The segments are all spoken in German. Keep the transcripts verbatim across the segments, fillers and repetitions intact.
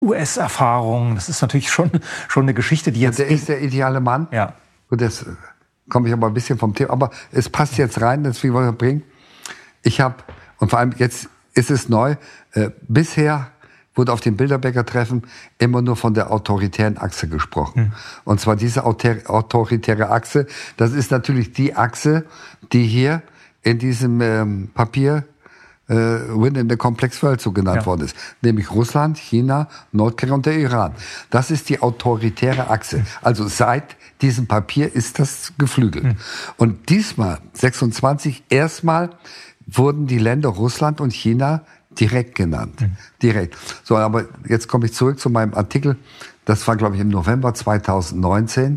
U S-Erfahrung. Das ist natürlich schon, schon eine Geschichte, die jetzt... Der ist der ideale Mann. Ja. Und das komme ich aber ein bisschen vom Thema. Aber es passt jetzt rein, deswegen wollte ich bringen. Ich habe, und vor allem jetzt ist es neu, äh, bisher wurde auf dem Bilderberger-Treffen immer nur von der autoritären Achse gesprochen. Mhm. Und zwar diese autor- autoritäre Achse, das ist natürlich die Achse, die hier in diesem ähm, Papier äh, Win in the Complex World so genannt ja. worden ist. Nämlich Russland, China, Nordkorea und der Iran. Das ist die autoritäre Achse. Mhm. Also seit diesem Papier ist das geflügelt. Mhm. Und diesmal, sechsundzwanzig, erstmal wurden die Länder Russland und China direkt genannt. Mhm. Direkt. So, aber jetzt komme ich zurück zu meinem Artikel. Das war, glaube ich, im November zweitausendneunzehn.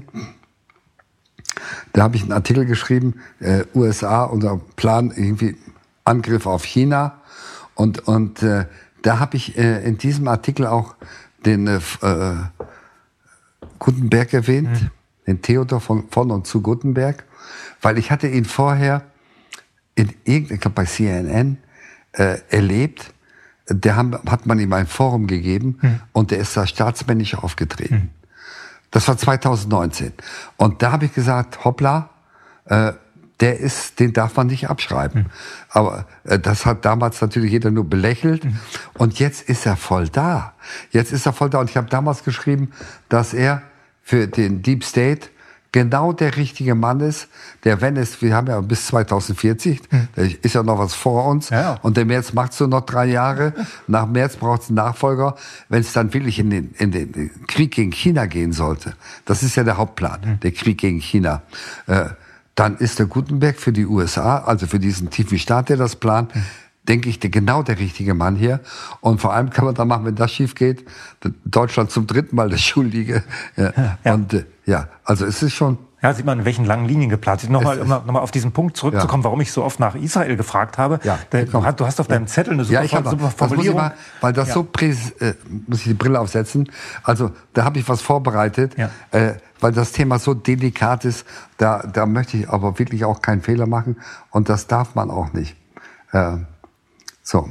Da habe ich einen Artikel geschrieben, äh, U S A, unser Plan, irgendwie Angriff auf China. Und, und äh, da habe ich äh, in diesem Artikel auch den äh, Guttenberg erwähnt, mhm. den Theodor von, von und zu Guttenberg, weil ich hatte ihn vorher in irgendeinem, ich glaube bei C N N, äh, erlebt. Der haben, hat man ihm ein Forum gegeben mhm. und der ist da staatsmännisch aufgetreten. Mhm. Das war zweitausendneunzehn. Und da habe ich gesagt, hoppla, äh, der ist, den darf man nicht abschreiben. Mhm. Aber äh, das hat damals natürlich jeder nur belächelt. Mhm. Und jetzt ist er voll da. Jetzt ist er voll da. Und ich habe damals geschrieben, dass er für den Deep State genau der richtige Mann ist, der, wenn es, wir haben ja bis zweitausendvierzig, hm. da ist ja noch was vor uns, ja. und der März macht so noch drei Jahre, nach März braucht es einen Nachfolger, wenn es dann wirklich in den, in den Krieg gegen China gehen sollte, das ist ja der Hauptplan, hm. der Krieg gegen China, äh, dann ist der Gutenberg für die U S A, also für diesen tiefen Staat, der das plant, hm. denke ich, der, genau der richtige Mann hier. Und vor allem kann man da machen, wenn das schief geht, Deutschland zum dritten Mal das Schuldige. Ja. Ja. Und äh, ja, also es ist schon... Ja, sieht man, in welchen langen Linien geplant ist. Nochmal, um nochmal auf diesen Punkt zurückzukommen, ja. warum ich so oft nach Israel gefragt habe. Ja, du, hast, du hast auf deinem ja. Zettel eine super, ja, ich hab, super Formulierung. Das muss ich mal, weil das ja. so präs, äh, muss ich die Brille aufsetzen. Also da habe ich was vorbereitet, ja. äh, weil das Thema so delikat ist. Da, da möchte ich aber wirklich auch keinen Fehler machen. Und das darf man auch nicht. Äh, So,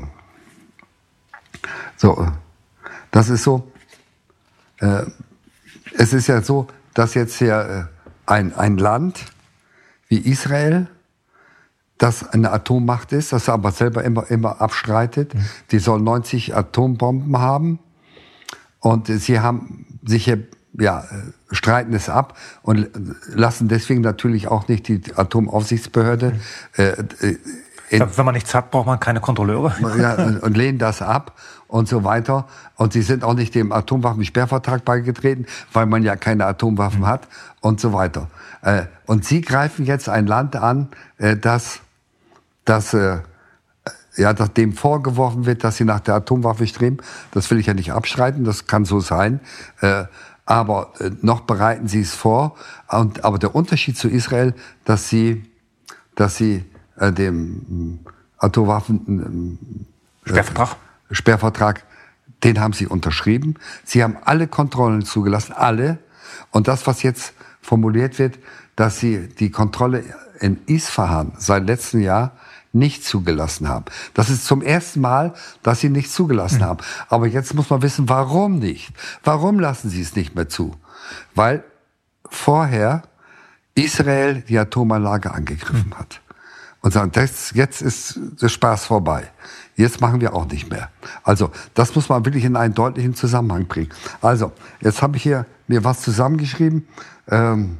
so, das ist so, äh, es ist ja so, dass jetzt hier äh, ein, ein Land wie Israel, das eine Atommacht ist, das aber selber immer, immer abstreitet, mhm. die soll neunzig Atombomben haben und sie haben sich hier, ja, streiten es ab und lassen deswegen natürlich auch nicht die Atomaufsichtsbehörde mhm. äh, äh, In, Wenn man nichts hat, braucht man keine Kontrolleure. Ja, und lehnen das ab und so weiter. Und sie sind auch nicht dem Atomwaffensperrvertrag beigetreten, weil man ja keine Atomwaffen mhm. hat und so weiter. Und sie greifen jetzt ein Land an, das, das, ja, das dem vorgeworfen wird, dass sie nach der Atomwaffe streben. Das will ich ja nicht abstreiten, das kann so sein. Aber noch bereiten sie es vor. Und, aber der Unterschied zu Israel, dass sie, dass sie dem Atomwaffen Sperrvertrag. Äh, Sperrvertrag, den haben sie unterschrieben. Sie haben alle Kontrollen zugelassen, alle. Und das, was jetzt formuliert wird, dass sie die Kontrolle in Isfahan seit letztem Jahr nicht zugelassen haben. Das ist zum ersten Mal, dass sie nicht zugelassen mhm. haben. Aber jetzt muss man wissen, warum nicht? Warum lassen sie es nicht mehr zu? Weil vorher Israel die Atomanlage angegriffen mhm. hat. Und sagen, das, jetzt ist der Spaß vorbei. Jetzt machen wir auch nicht mehr. Also, das muss man wirklich in einen deutlichen Zusammenhang bringen. Also, jetzt habe ich hier mir was zusammengeschrieben. Ähm,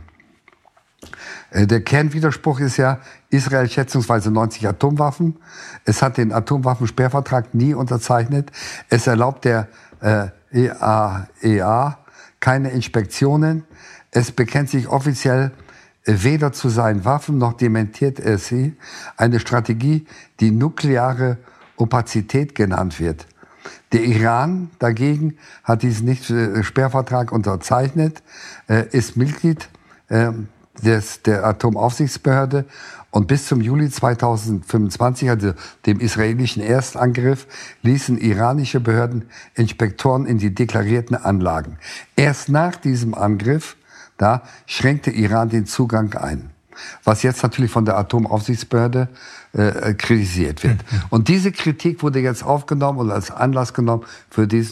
der Kernwiderspruch ist ja, Israel schätzungsweise neunzig Atomwaffen. Es hat den Atomwaffensperrvertrag nie unterzeichnet. Es erlaubt der äh, E A E A keine Inspektionen. Es bekennt sich offiziell weder zu seinen Waffen noch dementiert er sie, eine Strategie, die nukleare Opazität genannt wird. Der Iran dagegen hat diesen Nicht-Sperrvertrag unterzeichnet, ist Mitglied des, der Atomaufsichtsbehörde und bis zum Juli zweitausendfünfundzwanzig, also dem israelischen Erstangriff, ließen iranische Behörden Inspektoren in die deklarierten Anlagen. Erst nach diesem Angriff da schränkte Iran den Zugang ein, was jetzt natürlich von der Atomaufsichtsbehörde äh, kritisiert wird. Mhm. Und diese Kritik wurde jetzt aufgenommen und als Anlass genommen für diesen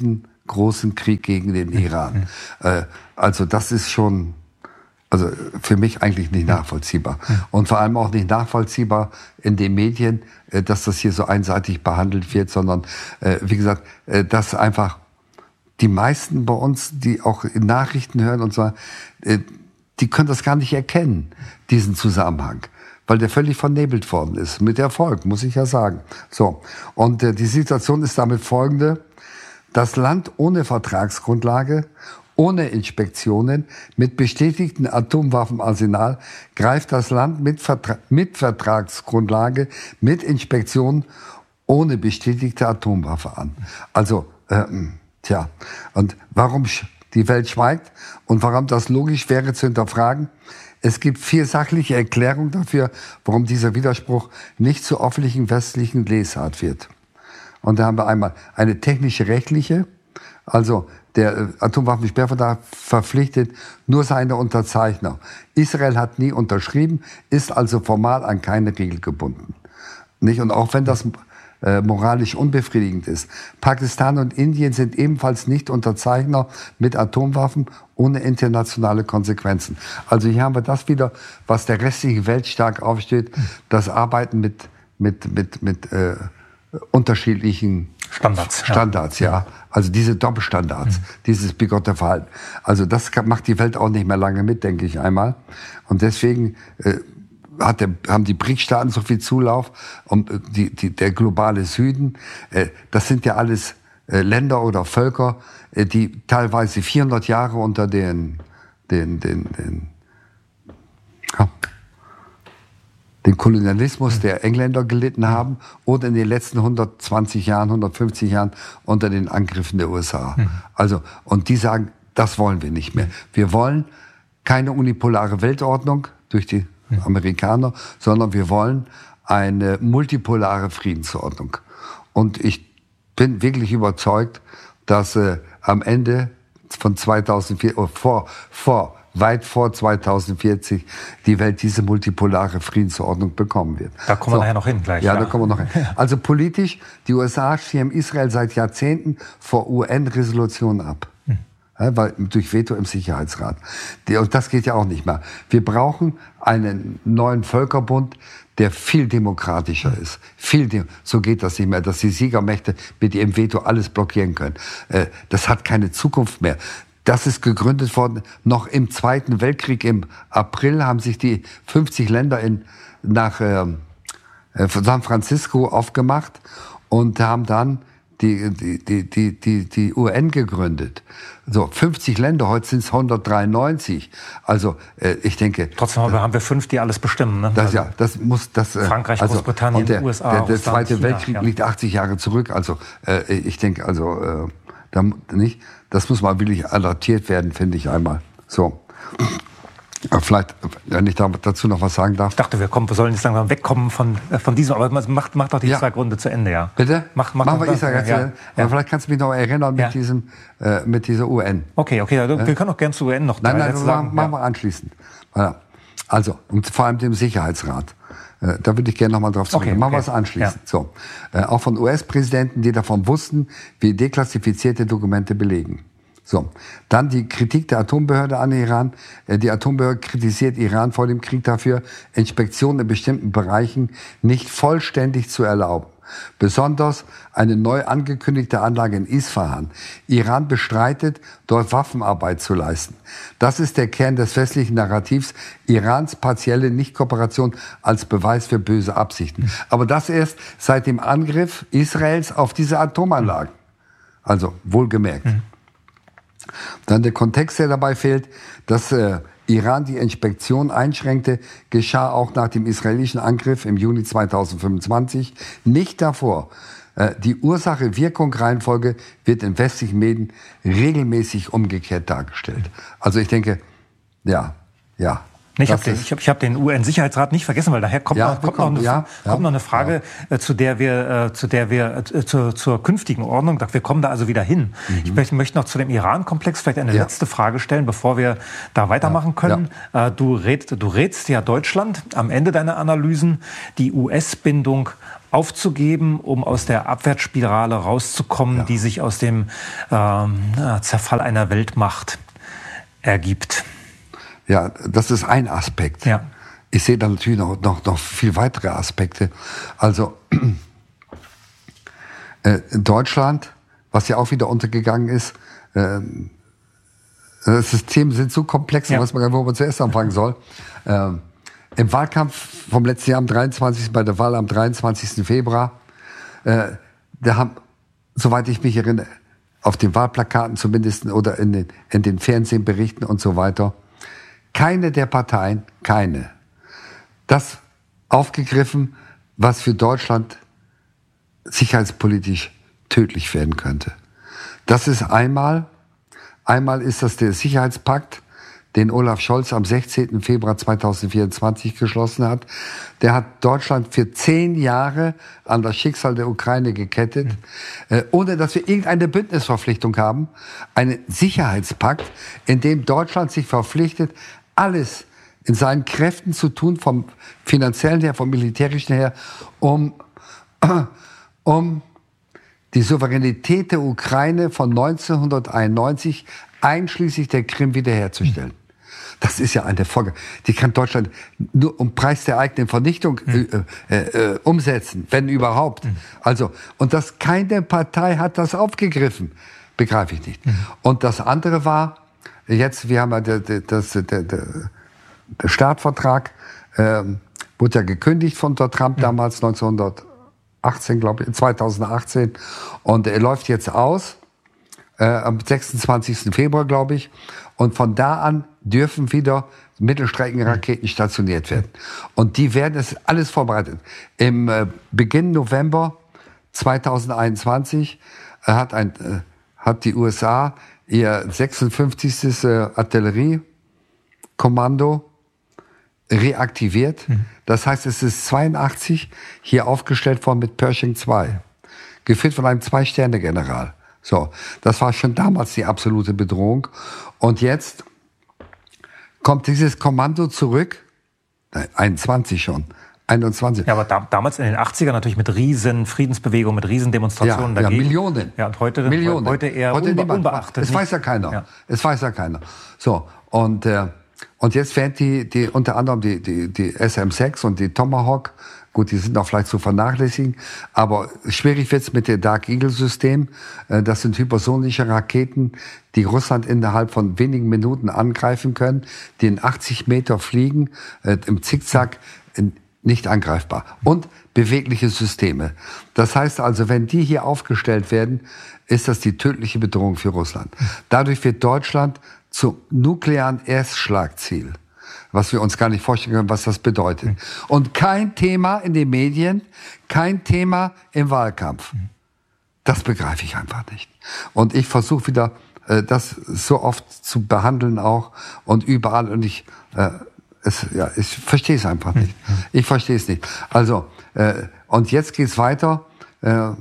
großen Krieg gegen den Iran. Mhm. Äh, also das ist schon, also für mich eigentlich nicht nachvollziehbar. Mhm. Und vor allem auch nicht nachvollziehbar in den Medien, äh, dass das hier so einseitig behandelt wird, sondern äh, wie gesagt, äh, dass einfach die meisten bei uns, die auch in Nachrichten hören und so, äh, die können das gar nicht erkennen, diesen Zusammenhang, weil der völlig vernebelt worden ist. Mit Erfolg, muss ich ja sagen. So. Und äh, die Situation ist damit folgende: Das Land ohne Vertragsgrundlage, ohne Inspektionen, mit bestätigtem Atomwaffenarsenal greift das Land mit, Vertra- mit Vertragsgrundlage, mit Inspektionen, ohne bestätigte Atomwaffe an. Also, äh, tja, und warum die Welt schweigt und warum das logisch wäre zu hinterfragen? Es gibt vier sachliche Erklärungen dafür, warum dieser Widerspruch nicht zur öffentlichen westlichen Lesart wird. Und da haben wir einmal eine technische rechtliche, also der Atomwaffensperrvertrag verpflichtet nur seine Unterzeichner. Israel hat nie unterschrieben, ist also formal an keine Regel gebunden. Nicht? Und auch wenn das äh, moralisch unbefriedigend ist. Pakistan und Indien sind ebenfalls nicht Unterzeichner mit Atomwaffen ohne internationale Konsequenzen. Also hier haben wir das wieder, was der restliche Welt stark aufsteht, das Arbeiten mit, mit, mit, mit äh, unterschiedlichen Standards. Standards, ja. ja. Also diese Doppelstandards, mhm. dieses bigotte Verhalten. Also das macht die Welt auch nicht mehr lange mit, denke ich einmal. Und deswegen äh, hat der, haben die B R I C-Staaten so viel Zulauf und die, die, der globale Süden. Äh, das sind ja alles äh, Länder oder Völker, äh, die teilweise vierhundert Jahre unter den, den, den, den, ja, den Kolonialismus der Engländer gelitten haben oder in den letzten hundertzwanzig Jahren, hundertfünfzig Jahren unter den Angriffen der U S A. Mhm. Also, und die sagen, das wollen wir nicht mehr. Wir wollen keine unipolare Weltordnung durch die mhm. Amerikaner, sondern wir wollen eine multipolare Friedensordnung. Und ich bin wirklich überzeugt, dass äh, am Ende von zweitausendvier, oh, vor, vor weit vor zweitausendvierzig die Welt diese multipolare Friedensordnung bekommen wird. Da kommen so. wir nachher noch hin gleich. Ja, ja, da kommen wir noch hin. Also politisch, die U S A schirmen Israel seit Jahrzehnten vor U N-Resolutionen ab. Hm. Ja, weil, durch Veto im Sicherheitsrat. Die, und das geht ja auch nicht mehr. Wir brauchen einen neuen Völkerbund, der viel demokratischer ist. Viel de- so geht das nicht mehr, dass die Siegermächte mit ihrem Veto alles blockieren können. Äh, das hat keine Zukunft mehr. Das ist gegründet worden noch im Zweiten Weltkrieg. Im April haben sich die fünfzig Länder in, nach äh, San Francisco aufgemacht und haben dann die, die, die, die, die, die U N gegründet. So, fünfzig Länder, heute sind es hundertdreiundneunzig. Also, äh, ich denke... Trotzdem äh, haben wir fünf, die alles bestimmen. Ne? Das, also, ja, das muss... Das, äh, Frankreich, also, Großbritannien, der, U S A, Der, der Zweite China, Weltkrieg ja. liegt achtzig Jahre zurück. Also, äh, ich denke, also... Äh, Da, nicht? Das muss mal wirklich adaptiert werden, finde ich einmal. So. Vielleicht, wenn ich dazu noch was sagen darf. Ich dachte, wir, kommen, wir sollen jetzt langsam wegkommen von, von diesem, aber macht, macht doch die ja. Israel-Runde zu Ende, ja. Bitte? Mach, mach Machen wir Israel ja, zu Ende. Ja. Vielleicht kannst du mich noch erinnern mit, ja. diesem, äh, mit dieser U N. Okay, okay, wir äh? können auch gerne zur U N noch Nein, nein, sagen. machen wir ja. anschließend. Also, und vor allem dem Sicherheitsrat. Da würde ich gerne noch mal drauf zurück. Okay, okay. Machen wir es anschließend. Ja. So. Äh, auch von U S-Präsidenten, die davon wussten, wie deklassifizierte Dokumente belegen. So. Dann die Kritik der Atombehörde an Iran. Äh, die Atombehörde kritisiert Iran vor dem Krieg dafür, Inspektionen in bestimmten Bereichen nicht vollständig zu erlauben. Besonders eine neu angekündigte Anlage in Isfahan. Iran bestreitet, dort Waffenarbeit zu leisten. Das ist der Kern des westlichen Narrativs, Irans partielle Nichtkooperation als Beweis für böse Absichten. Aber das erst seit dem Angriff Israels auf diese Atomanlagen. Also wohlgemerkt. Mhm. Dann der Kontext, der dabei fehlt, dass äh, Iran die Inspektion einschränkte, geschah auch nach dem israelischen Angriff im Juni zweitausendfünfundzwanzig, nicht davor. Die Ursache-Wirkung-Reihenfolge wird in westlichen Medien regelmäßig umgekehrt dargestellt. Also ich denke, ja, ja, Ich habe den, ich hab, ich hab den U N-Sicherheitsrat nicht vergessen, weil daher kommt, ja, noch, kommt, kommen, noch, eine, ja, kommt ja, noch eine Frage, ja. zu der wir, äh, zu der wir äh, zur, zur künftigen Ordnung, wir kommen da also wieder hin. Mhm. Ich möchte, möchte noch zu dem Iran-Komplex vielleicht eine ja. letzte Frage stellen, bevor wir da weitermachen können. Ja. Äh, du, rätst, du rätst ja Deutschland am Ende deiner Analysen, die U S-Bindung aufzugeben, um aus der Abwärtsspirale rauszukommen, ja. die sich aus dem ähm, Zerfall einer Weltmacht ergibt. Ja, das ist ein Aspekt. Ja. Ich sehe da natürlich noch, noch, noch viel weitere Aspekte. Also äh, Deutschland, was ja auch wieder untergegangen ist, äh, das Themen sind so komplex, ja. weiß man gar nicht, wo man zuerst anfangen soll. Äh, Im Wahlkampf vom letzten Jahr am dreiundzwanzigsten bei der Wahl am dreiundzwanzigsten Februar, äh, da haben, soweit ich mich erinnere, auf den Wahlplakaten zumindest oder in den, in den Fernsehberichten und so weiter, keine der Parteien, keine, das aufgegriffen, was für Deutschland sicherheitspolitisch tödlich werden könnte. Das ist einmal, einmal ist das der Sicherheitspakt, den Olaf Scholz am sechzehnten Februar zweitausendvierundzwanzig geschlossen hat. Der hat Deutschland für zehn Jahre an das Schicksal der Ukraine gekettet, mhm. äh, ohne dass wir irgendeine Bündnisverpflichtung haben. Einen Sicherheitspakt, in dem Deutschland sich verpflichtet, alles in seinen Kräften zu tun, vom finanziellen her, vom militärischen her, um, um die Souveränität der Ukraine von neunzehnhunderteinundneunzig einschließlich der Krim wiederherzustellen. Das ist ja eine Folge. Die kann Deutschland nur um Preis der eigenen Vernichtung mhm. äh, äh, umsetzen, wenn überhaupt. Mhm. Also, und das keine Partei hat das aufgegriffen, begreife ich nicht. Mhm. Und das andere war, jetzt, wir haben ja der, der, das, der, der, der Startvertrag, äh, wurde ja gekündigt von der Trump mhm. damals neunzehnhundertachtzehn, glaube ich, zweitausendachtzehn. Und er läuft jetzt aus, äh, am sechsundzwanzigsten Februar, glaube ich. Und von da an dürfen wieder Mittelstreckenraketen stationiert werden. Und die werden, es alles vorbereitet. Im äh, Beginn November zweitausendeinundzwanzig äh, hat, ein, äh, hat die U S A ihr sechsundfünfzigstes Äh, Artilleriekommando reaktiviert. Mhm. Das heißt, es ist zweiundachtzig hier aufgestellt worden mit Pershing zwei. Geführt von einem Zwei-Sterne-General. So, das war schon damals die absolute Bedrohung. Und jetzt kommt dieses Kommando zurück, einundzwanzig schon, einundzwanzig. Ja, aber da, damals in den achtzigern natürlich mit riesen Friedensbewegungen, mit riesen Demonstrationen ja, dagegen. Ja, Millionen. Ja, und heute, Millionen. heute eher heute unbe- niemand. unbeachtet. Es weiß ja keiner. Ja. Es weiß ja keiner. So, und, äh, und jetzt werden die, die, unter anderem die, die, die S M sechs und die Tomahawk, gut, die sind auch vielleicht zu vernachlässigen, aber schwierig wird's mit dem Dark Eagle-System. Das sind hypersonische Raketen, die Russland innerhalb von wenigen Minuten angreifen können, die in achtzig Meter fliegen, im Zickzack, nicht angreifbar. Und bewegliche Systeme. Das heißt also, wenn die hier aufgestellt werden, ist das die tödliche Bedrohung für Russland. Dadurch wird Deutschland zum nuklearen Erstschlagziel. Was wir uns gar nicht vorstellen können, was das bedeutet. Mhm. Und kein Thema in den Medien, kein Thema im Wahlkampf. Mhm. Das begreife ich einfach nicht. Und ich versuche wieder, äh, das so oft zu behandeln auch und überall. Und ich, äh, es, ja, ich verstehe es einfach nicht. Mhm. Ich verstehe es nicht. Also, äh, und jetzt geht's weiter. Äh,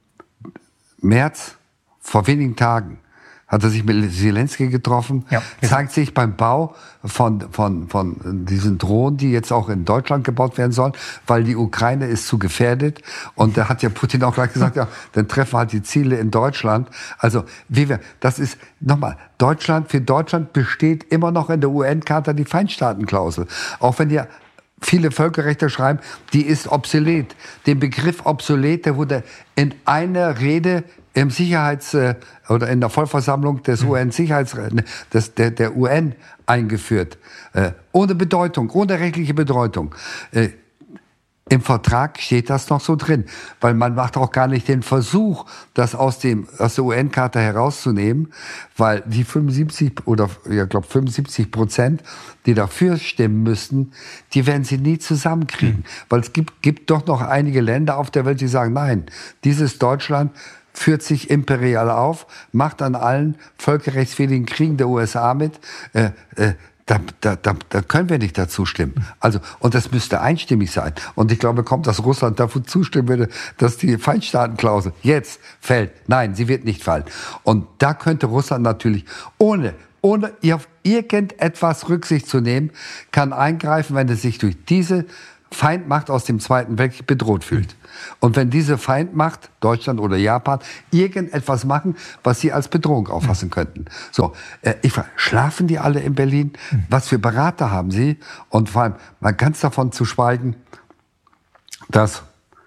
März, vor wenigen Tagen, hat er sich mit Zelensky getroffen, ja, zeigt sich beim Bau von, von, von diesen Drohnen, die jetzt auch in Deutschland gebaut werden sollen, weil die Ukraine ist zu gefährdet. Und da hat ja Putin auch gleich gesagt, ja, dann treffen wir halt die Ziele in Deutschland. Also, wie wir, das ist, nochmal, Deutschland, für Deutschland besteht immer noch in der U N-Charta die Feindstaatenklausel. Auch wenn ja viele Völkerrechte schreiben, die ist obsolet. Den Begriff obsolet, der wurde in einer Rede im Sicherheits- oder in der Vollversammlung des U N-Sicherheitsrats, des, der, der U N eingeführt. Äh, ohne Bedeutung, ohne rechtliche Bedeutung. Äh, Im Vertrag steht das noch so drin, weil man macht auch gar nicht den Versuch, das aus dem aus der U N-Charta herauszunehmen, weil die fünfundsiebzig oder ja, glaube fünfundsiebzig Prozent, die dafür stimmen müssten, die werden sie nie zusammenkriegen, mhm. weil es gibt gibt doch noch einige Länder auf der Welt, die sagen, nein, dieses Deutschland führt sich imperial auf, macht an allen völkerrechtswidrigen Kriegen der U S A mit. Äh, äh, Da, da, da, da können wir nicht dazu stimmen. Also, und das müsste einstimmig sein. Und ich glaube kaum, dass Russland dafür zustimmen würde, dass die Feindstaatenklausel jetzt fällt. Nein, sie wird nicht fallen. Und da könnte Russland natürlich ohne, ohne auf irgendetwas Rücksicht zu nehmen, kann eingreifen, wenn es sich durch diese Feindmacht aus dem Zweiten Weltkrieg bedroht fühlt. Und wenn diese Feindmacht, Deutschland oder Japan, irgendetwas machen, was sie als Bedrohung auffassen könnten. So, äh, ich frage, schlafen die alle in Berlin? Was für Berater haben sie? Und vor allem, mal ganz davon zu schweigen, dass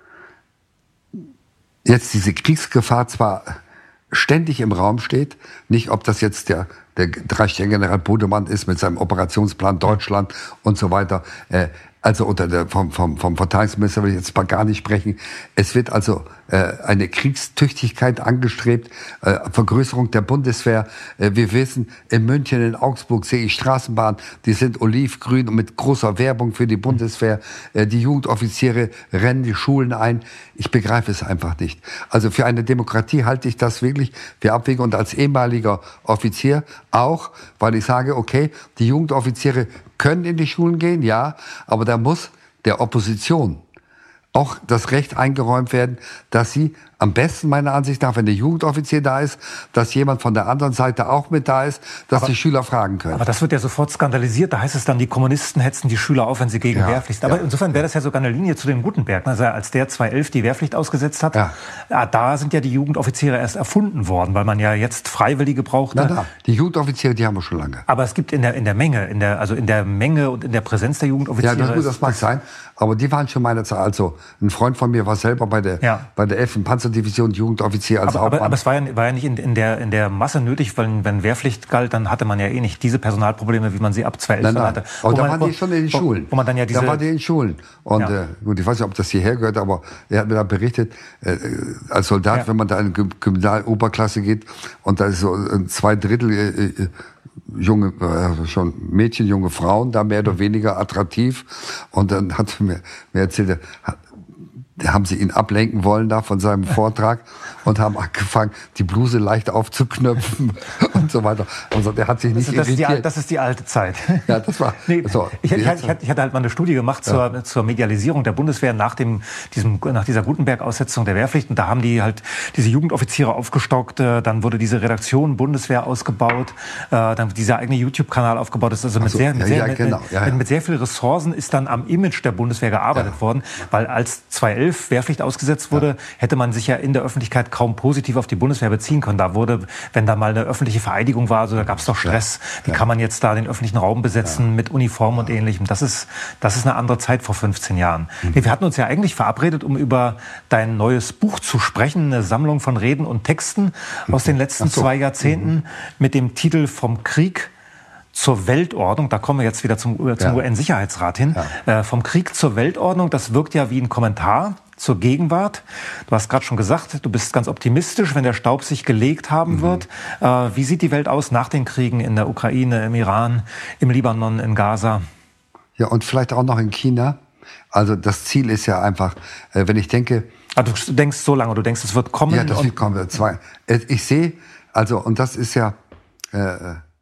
jetzt diese Kriegsgefahr zwar ständig im Raum steht, nicht ob das jetzt der, der Drei-Stern-General Bodemann ist mit seinem Operationsplan Deutschland und so weiter, äh, also unter der, vom, vom, vom Verteidigungsminister will ich jetzt mal gar nicht sprechen. Es wird also äh, eine Kriegstüchtigkeit angestrebt, äh, Vergrößerung der Bundeswehr. Äh, wir wissen, in München, in Augsburg sehe ich Straßenbahnen, die sind olivgrün und mit großer Werbung für die Bundeswehr. Äh, die Jugendoffiziere rennen die Schulen ein. Ich begreife es einfach nicht. Also für eine Demokratie halte ich das wirklich für abwegig und als ehemaliger Offizier auch, weil ich sage, okay, die Jugendoffiziere können in die Schulen gehen, ja, aber da muss der Opposition auch das Recht eingeräumt werden, dass sie am besten meiner Ansicht nach, wenn der Jugendoffizier da ist, dass jemand von der anderen Seite auch mit da ist, dass aber, die Schüler fragen können. Aber das wird ja sofort skandalisiert. Da heißt es dann, die Kommunisten hetzen die Schüler auf, wenn sie gegen ja, Wehrpflicht. Aber ja. insofern wäre das ja sogar eine Linie zu dem Gutenberg. Also als der zweitausendelf die Wehrpflicht ausgesetzt hat, ja. Ja, da sind ja die Jugendoffiziere erst erfunden worden, weil man ja jetzt Freiwillige brauchte. Na, na, die Jugendoffiziere, die haben wir schon lange. Aber es gibt in der, in der Menge, in der, also in der Menge und in der Präsenz der Jugendoffiziere. Ja, das, gut, das mag das sein. Aber die waren schon meiner Zeit. Also ein Freund von mir war selber bei der, ja. bei der elften Panzerdivision Jugendoffizier als aber, Hauptmann. Aber, aber es war ja, war ja nicht in, in, der, in der Masse nötig, weil wenn Wehrpflicht galt, dann hatte man ja eh nicht diese Personalprobleme, wie man sie ab zweitausendelf hatte. Aber da waren die schon in den wo, Schulen. Wo man dann ja diese da waren die in den Schulen. Und ja. äh, gut, ich weiß nicht, ob das hierher gehört, aber er hat mir da berichtet, äh, als Soldat, ja. wenn man da in die Gymnasial-Oberklasse geht und da ist so zwei Drittel äh, junge, äh, schon Mädchen, junge Frauen, da mehr oder weniger attraktiv. Und dann hat er mir, mir erzählt, hat, haben sie ihn ablenken wollen da von seinem Vortrag und haben angefangen, die Bluse leicht aufzuknöpfen und so weiter. Also der hat sich nicht das, irritiert. Ist die, das ist die alte Zeit. Ja, das war. Nee, so, ich, ich, ich, ich hatte halt mal eine Studie gemacht zur, ja. zur Medialisierung der Bundeswehr nach dem, diesem, nach dieser Gutenberg-Aussetzung der Wehrpflicht. Und da haben die halt diese Jugendoffiziere aufgestockt. Dann wurde diese Redaktion Bundeswehr ausgebaut. Dann dieser eigene YouTube-Kanal aufgebaut. Das ist also mit, so, sehr, mit, ja, sehr, ja, genau. ja, ja. Mit, mit sehr vielen Ressourcen ist dann am Image der Bundeswehr gearbeitet ja. worden, weil als zweitausendelf Wehrpflicht ausgesetzt wurde, ja. hätte man sich ja in der Öffentlichkeit kaum positiv auf die Bundeswehr beziehen können. Da wurde, wenn da mal eine öffentliche Vereidigung war, also da gab es doch Stress. Ja. Wie ja. kann man jetzt da den öffentlichen Raum besetzen ja. mit Uniform und Ähnlichem? Das ist, das ist eine andere Zeit vor fünfzehn Jahren. Mhm. Nee, wir hatten uns ja eigentlich verabredet, um über dein neues Buch zu sprechen, eine Sammlung von Reden und Texten mhm. aus den letzten so. zwei Jahrzehnten mhm. mit dem Titel Vom Krieg zur Weltordnung, da kommen wir jetzt wieder zum, zum ja. U N-Sicherheitsrat hin, ja. äh, vom Krieg zur Weltordnung, das wirkt ja wie ein Kommentar zur Gegenwart. Du hast gerade schon gesagt, du bist ganz optimistisch, wenn der Staub sich gelegt haben mhm. wird. Äh, wie sieht die Welt aus nach den Kriegen in der Ukraine, im Iran, im Libanon, in Gaza? Ja, und vielleicht auch noch in China. Also das Ziel ist ja einfach, äh, wenn ich denke... Also du denkst so lange, du denkst, es wird kommen? Ja, das wird kommen. Zwei. Ich sehe, also, und das ist ja... Äh,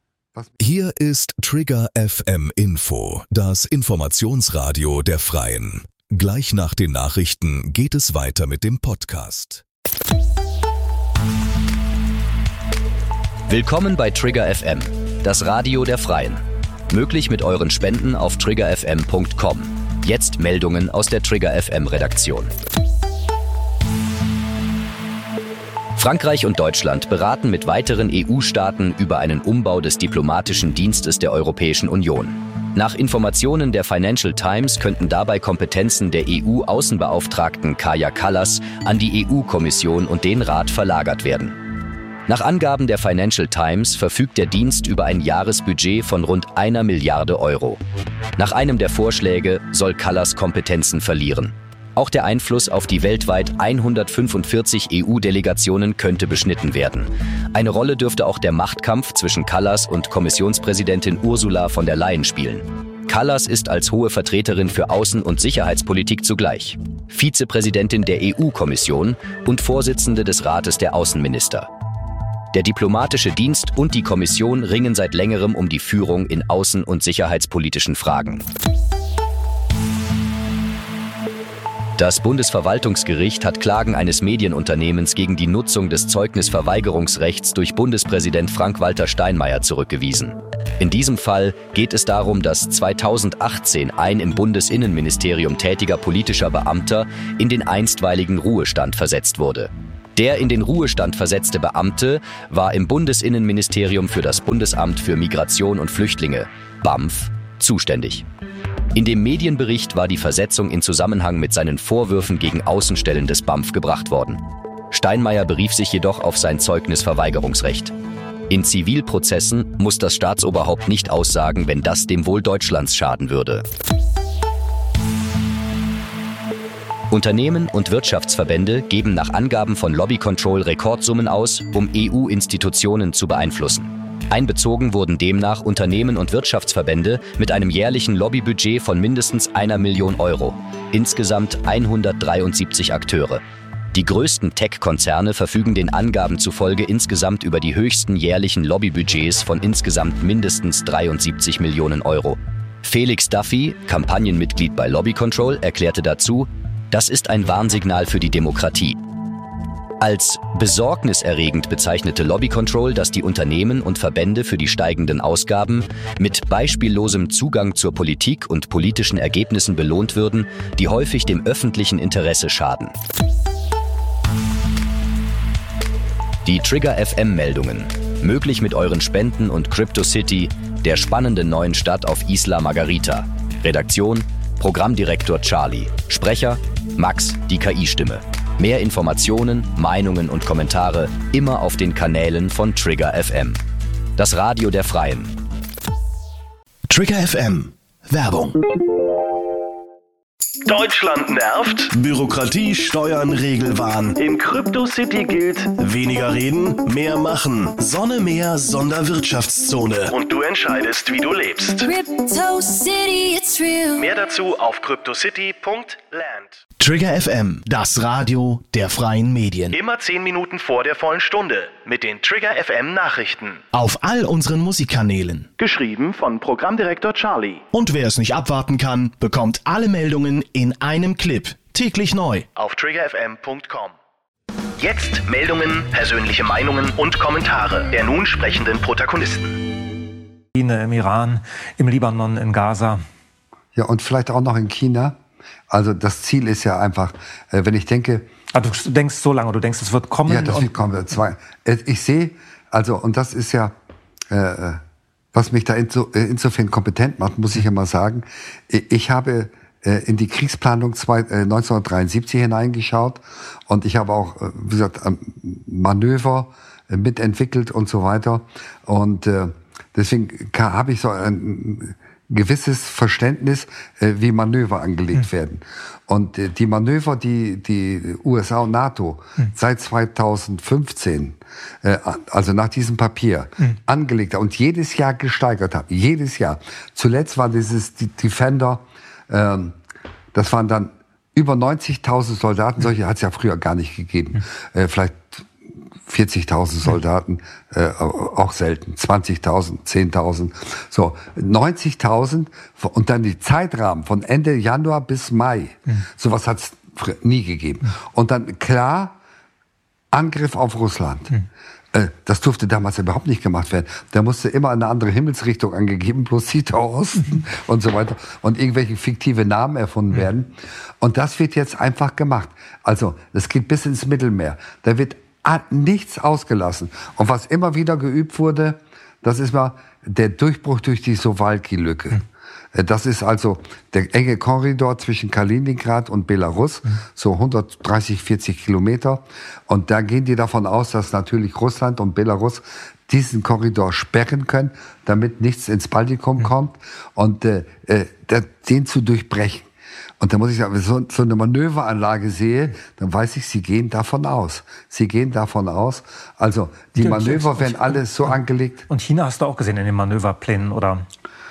Hier ist Trigger F M Info, das Informationsradio der Freien. Gleich nach den Nachrichten geht es weiter mit dem Podcast. Willkommen bei Trigger F M, das Radio der Freien. Möglich mit euren Spenden auf trigger f m punkt com. Jetzt Meldungen aus der Trigger F M Redaktion. Frankreich und Deutschland beraten mit weiteren E U-Staaten über einen Umbau des diplomatischen Dienstes der Europäischen Union. Nach Informationen der Financial Times könnten dabei Kompetenzen der E U-Außenbeauftragten Kaja Kallas an die E U-Kommission und den Rat verlagert werden. Nach Angaben der Financial Times verfügt der Dienst über ein Jahresbudget von rund einer Milliarde Euro. Nach einem der Vorschläge soll Kallas Kompetenzen verlieren. Auch der Einfluss auf die weltweit hundertfünfundvierzig E U-Delegationen könnte beschnitten werden. Eine Rolle dürfte auch der Machtkampf zwischen Kallas und Kommissionspräsidentin Ursula von der Leyen spielen. Kallas ist als hohe Vertreterin für Außen- und Sicherheitspolitik zugleich Vizepräsidentin der E U-Kommission und Vorsitzende des Rates der Außenminister. Der diplomatische Dienst und die Kommission ringen seit längerem um die Führung in außen- und sicherheitspolitischen Fragen. Das Bundesverwaltungsgericht hat Klagen eines Medienunternehmens gegen die Nutzung des Zeugnisverweigerungsrechts durch Bundespräsident Frank-Walter Steinmeier zurückgewiesen. In diesem Fall geht es darum, dass zweitausendachtzehn ein im Bundesinnenministerium tätiger politischer Beamter in den einstweiligen Ruhestand versetzt wurde. Der in den Ruhestand versetzte Beamte war im Bundesinnenministerium für das Bundesamt für Migration und Flüchtlinge, B A M F, zuständig. In dem Medienbericht war die Versetzung in Zusammenhang mit seinen Vorwürfen gegen Außenstellen des B A M F gebracht worden. Steinmeier berief sich jedoch auf sein Zeugnisverweigerungsrecht. In Zivilprozessen muss das Staatsoberhaupt nicht aussagen, wenn das dem Wohl Deutschlands schaden würde. Unternehmen und Wirtschaftsverbände geben nach Angaben von Lobby Control Rekordsummen aus, um E U-Institutionen zu beeinflussen. Einbezogen wurden demnach Unternehmen und Wirtschaftsverbände mit einem jährlichen Lobbybudget von mindestens einer Million Euro. Insgesamt hundertdreiundsiebzig Akteure. Die größten Tech-Konzerne verfügen den Angaben zufolge insgesamt über die höchsten jährlichen Lobbybudgets von insgesamt mindestens dreiundsiebzig Millionen Euro. Felix Duffy, Kampagnenmitglied bei Lobby Control, erklärte dazu: Das ist ein Warnsignal für die Demokratie. Als besorgniserregend bezeichnete Lobby Control, dass die Unternehmen und Verbände für die steigenden Ausgaben mit beispiellosem Zugang zur Politik und politischen Ergebnissen belohnt würden, die häufig dem öffentlichen Interesse schaden. Die Trigger F M-Meldungen. Möglich mit euren Spenden und CryptoCity, der spannenden neuen Stadt auf Isla Margarita. Redaktion: Programmdirektor Charlie. Sprecher: Max, die K I-Stimme. Mehr Informationen, Meinungen und Kommentare immer auf den Kanälen von Trigger F M. Das Radio der Freien. Trigger F M. Werbung. Deutschland nervt? Bürokratie, Steuern, Regelwahn. In CryptoCity gilt: Weniger reden, mehr machen. Sonne, Meer, Sonderwirtschaftszone. Und du entscheidest, wie du lebst. Crypto City, it's real. Mehr dazu auf cryptocity punkt land. Trigger F M, das Radio der freien Medien. Immer zehn Minuten vor der vollen Stunde mit den Trigger F M Nachrichten. Auf all unseren Musikkanälen. Geschrieben von Programmdirektor Charlie. Und wer es nicht abwarten kann, bekommt alle Meldungen in einem Clip. Täglich neu. Auf trigger f m punkt com. Jetzt Meldungen, persönliche Meinungen und Kommentare der nun sprechenden Protagonisten. Im Iran, im Libanon, in Gaza. Ja, und vielleicht auch noch in China. Also das Ziel ist ja einfach, äh, wenn ich denke... Also du denkst so lange, du denkst, es wird kommen? Ja, das wird kommen. Zwei. Ich sehe, also, und das ist ja, äh, was mich da inso, insofern kompetent macht, muss ich ja mal sagen. Ich habe äh, in die Kriegsplanung zwei, äh, neunzehnhundertdreiundsiebzig hineingeschaut und ich habe auch, äh, wie gesagt, Manöver äh, mitentwickelt und so weiter. Und äh, deswegen habe ich so ein gewisses Verständnis, äh, wie Manöver angelegt hm. werden. Und äh, die Manöver, die die U S A und NATO hm. seit zweitausendfünfzehn, äh, also nach diesem Papier, hm. angelegt haben und jedes Jahr gesteigert haben, jedes Jahr. Zuletzt war dieses Defender, ähm, das waren dann über neunzigtausend Soldaten, solche hat es ja früher gar nicht gegeben. Hm. Äh, vielleicht vierzigtausend Soldaten, äh, auch selten, zwanzigtausend, zehntausend, so neunzigtausend und dann die Zeitrahmen von Ende Januar bis Mai, mhm. sowas hat es nie gegeben. Mhm. Und dann klar, Angriff auf Russland. Mhm. Äh, das durfte damals überhaupt nicht gemacht werden. Da musste immer eine andere Himmelsrichtung angegeben, bloß Südau Osten mhm. und so weiter und irgendwelche fiktive Namen erfunden mhm. werden. Und das wird jetzt einfach gemacht. Also, das geht bis ins Mittelmeer. Da wird hat nichts ausgelassen. Und was immer wieder geübt wurde, das ist mal der Durchbruch durch die Suwalki-Lücke. Mhm. Das ist also der enge Korridor zwischen Kaliningrad und Belarus, mhm. so hundertdreißig, vierzig Kilometer. Und da gehen die davon aus, dass natürlich Russland und Belarus diesen Korridor sperren können, damit nichts ins Baltikum mhm. kommt und äh, äh, den zu durchbrechen. Und da muss ich sagen, wenn ich so, so eine Manöveranlage sehe, dann weiß ich, sie gehen davon aus. Sie gehen davon aus. Also die Manöver werden alle so angelegt. Und China hast du auch gesehen in den Manöverplänen, oder?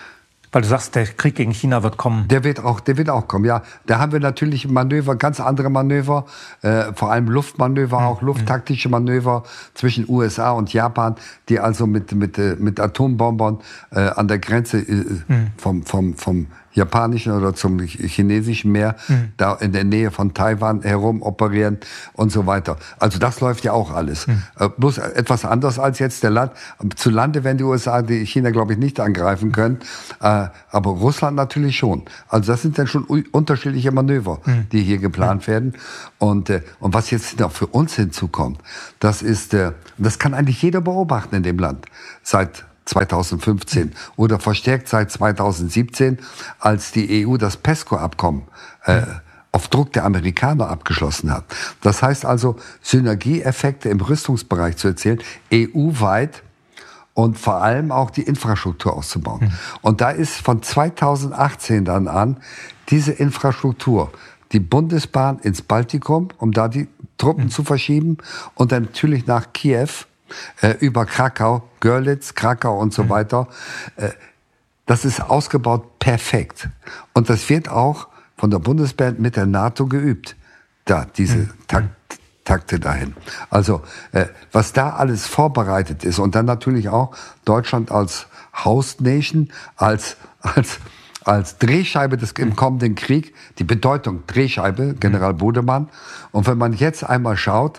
Weil du sagst, der Krieg gegen China wird kommen. Der wird auch, der wird auch kommen, ja. Da haben wir natürlich Manöver, ganz andere Manöver, äh, vor allem Luftmanöver, auch lufttaktische Manöver zwischen U S A und Japan, die also mit mit mit Atombombern äh, an der Grenze äh, mhm. vom vom vom japanischen oder zum chinesischen Meer, mhm. da in der Nähe von Taiwan herum operieren und so weiter. Also das läuft ja auch alles. Mhm. Äh, bloß etwas anders als jetzt der Land. Zu Lande werden die U S A die China, glaube ich, nicht angreifen können, äh, aber Russland natürlich schon. Also das sind dann schon unterschiedliche Manöver, mhm. die hier geplant mhm. werden. Und, äh, und was jetzt noch für uns hinzukommt, das ist, äh, das kann eigentlich jeder beobachten in dem Land seit zweitausendfünfzehn oder verstärkt seit zweitausendsiebzehn, als die E U das PESCO-Abkommen äh, auf Druck der Amerikaner abgeschlossen hat. Das heißt also, Synergieeffekte im Rüstungsbereich zu erzielen, E U-weit und vor allem auch die Infrastruktur auszubauen. Mhm. Und da ist von zweitausendachtzehn dann an diese Infrastruktur, die Bundesbahn ins Baltikum, um da die Truppen mhm. zu verschieben und dann natürlich nach Kiew, Äh, über Krakau, Görlitz, Krakau und so mhm. weiter. Äh, das ist ausgebaut perfekt. Und das wird auch von der Bundesbahn mit der NATO geübt. Da, diese mhm. Takt, Takte dahin. Also, äh, was da alles vorbereitet ist und dann natürlich auch Deutschland als Host Nation, als, als, als Drehscheibe des, im kommenden Krieg, die Bedeutung Drehscheibe, General Bodemann. Und wenn man jetzt einmal schaut,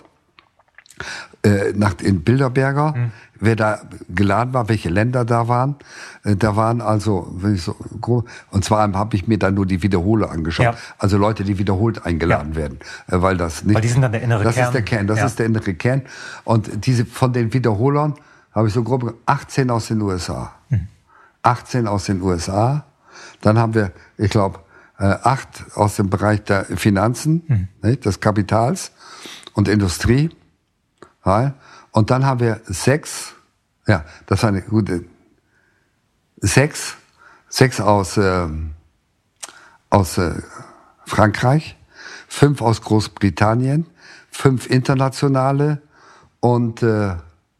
Äh, nach, in Bilderberger, mhm. wer da geladen war, welche Länder da waren. Äh, da waren also, wenn ich so, und zwar habe ich mir dann nur die Wiederholer angeschaut. Ja. Also Leute, die wiederholt eingeladen ja. werden. Äh, weil das nicht. Weil die sind dann der innere das Kern. Das ist der Kern, das ja. ist der innere Kern. Und diese, von den Wiederholern habe ich so grob achtzehn aus den U S A. Mhm. achtzehn aus den U S A. Dann haben wir, ich glaube, äh, acht aus dem Bereich der Finanzen, mhm. nicht, des Kapitals und Industrie. Und dann haben wir sechs, ja, das war eine gute, sechs, sechs aus, äh, aus äh, Frankreich, fünf aus Großbritannien, fünf internationale und äh,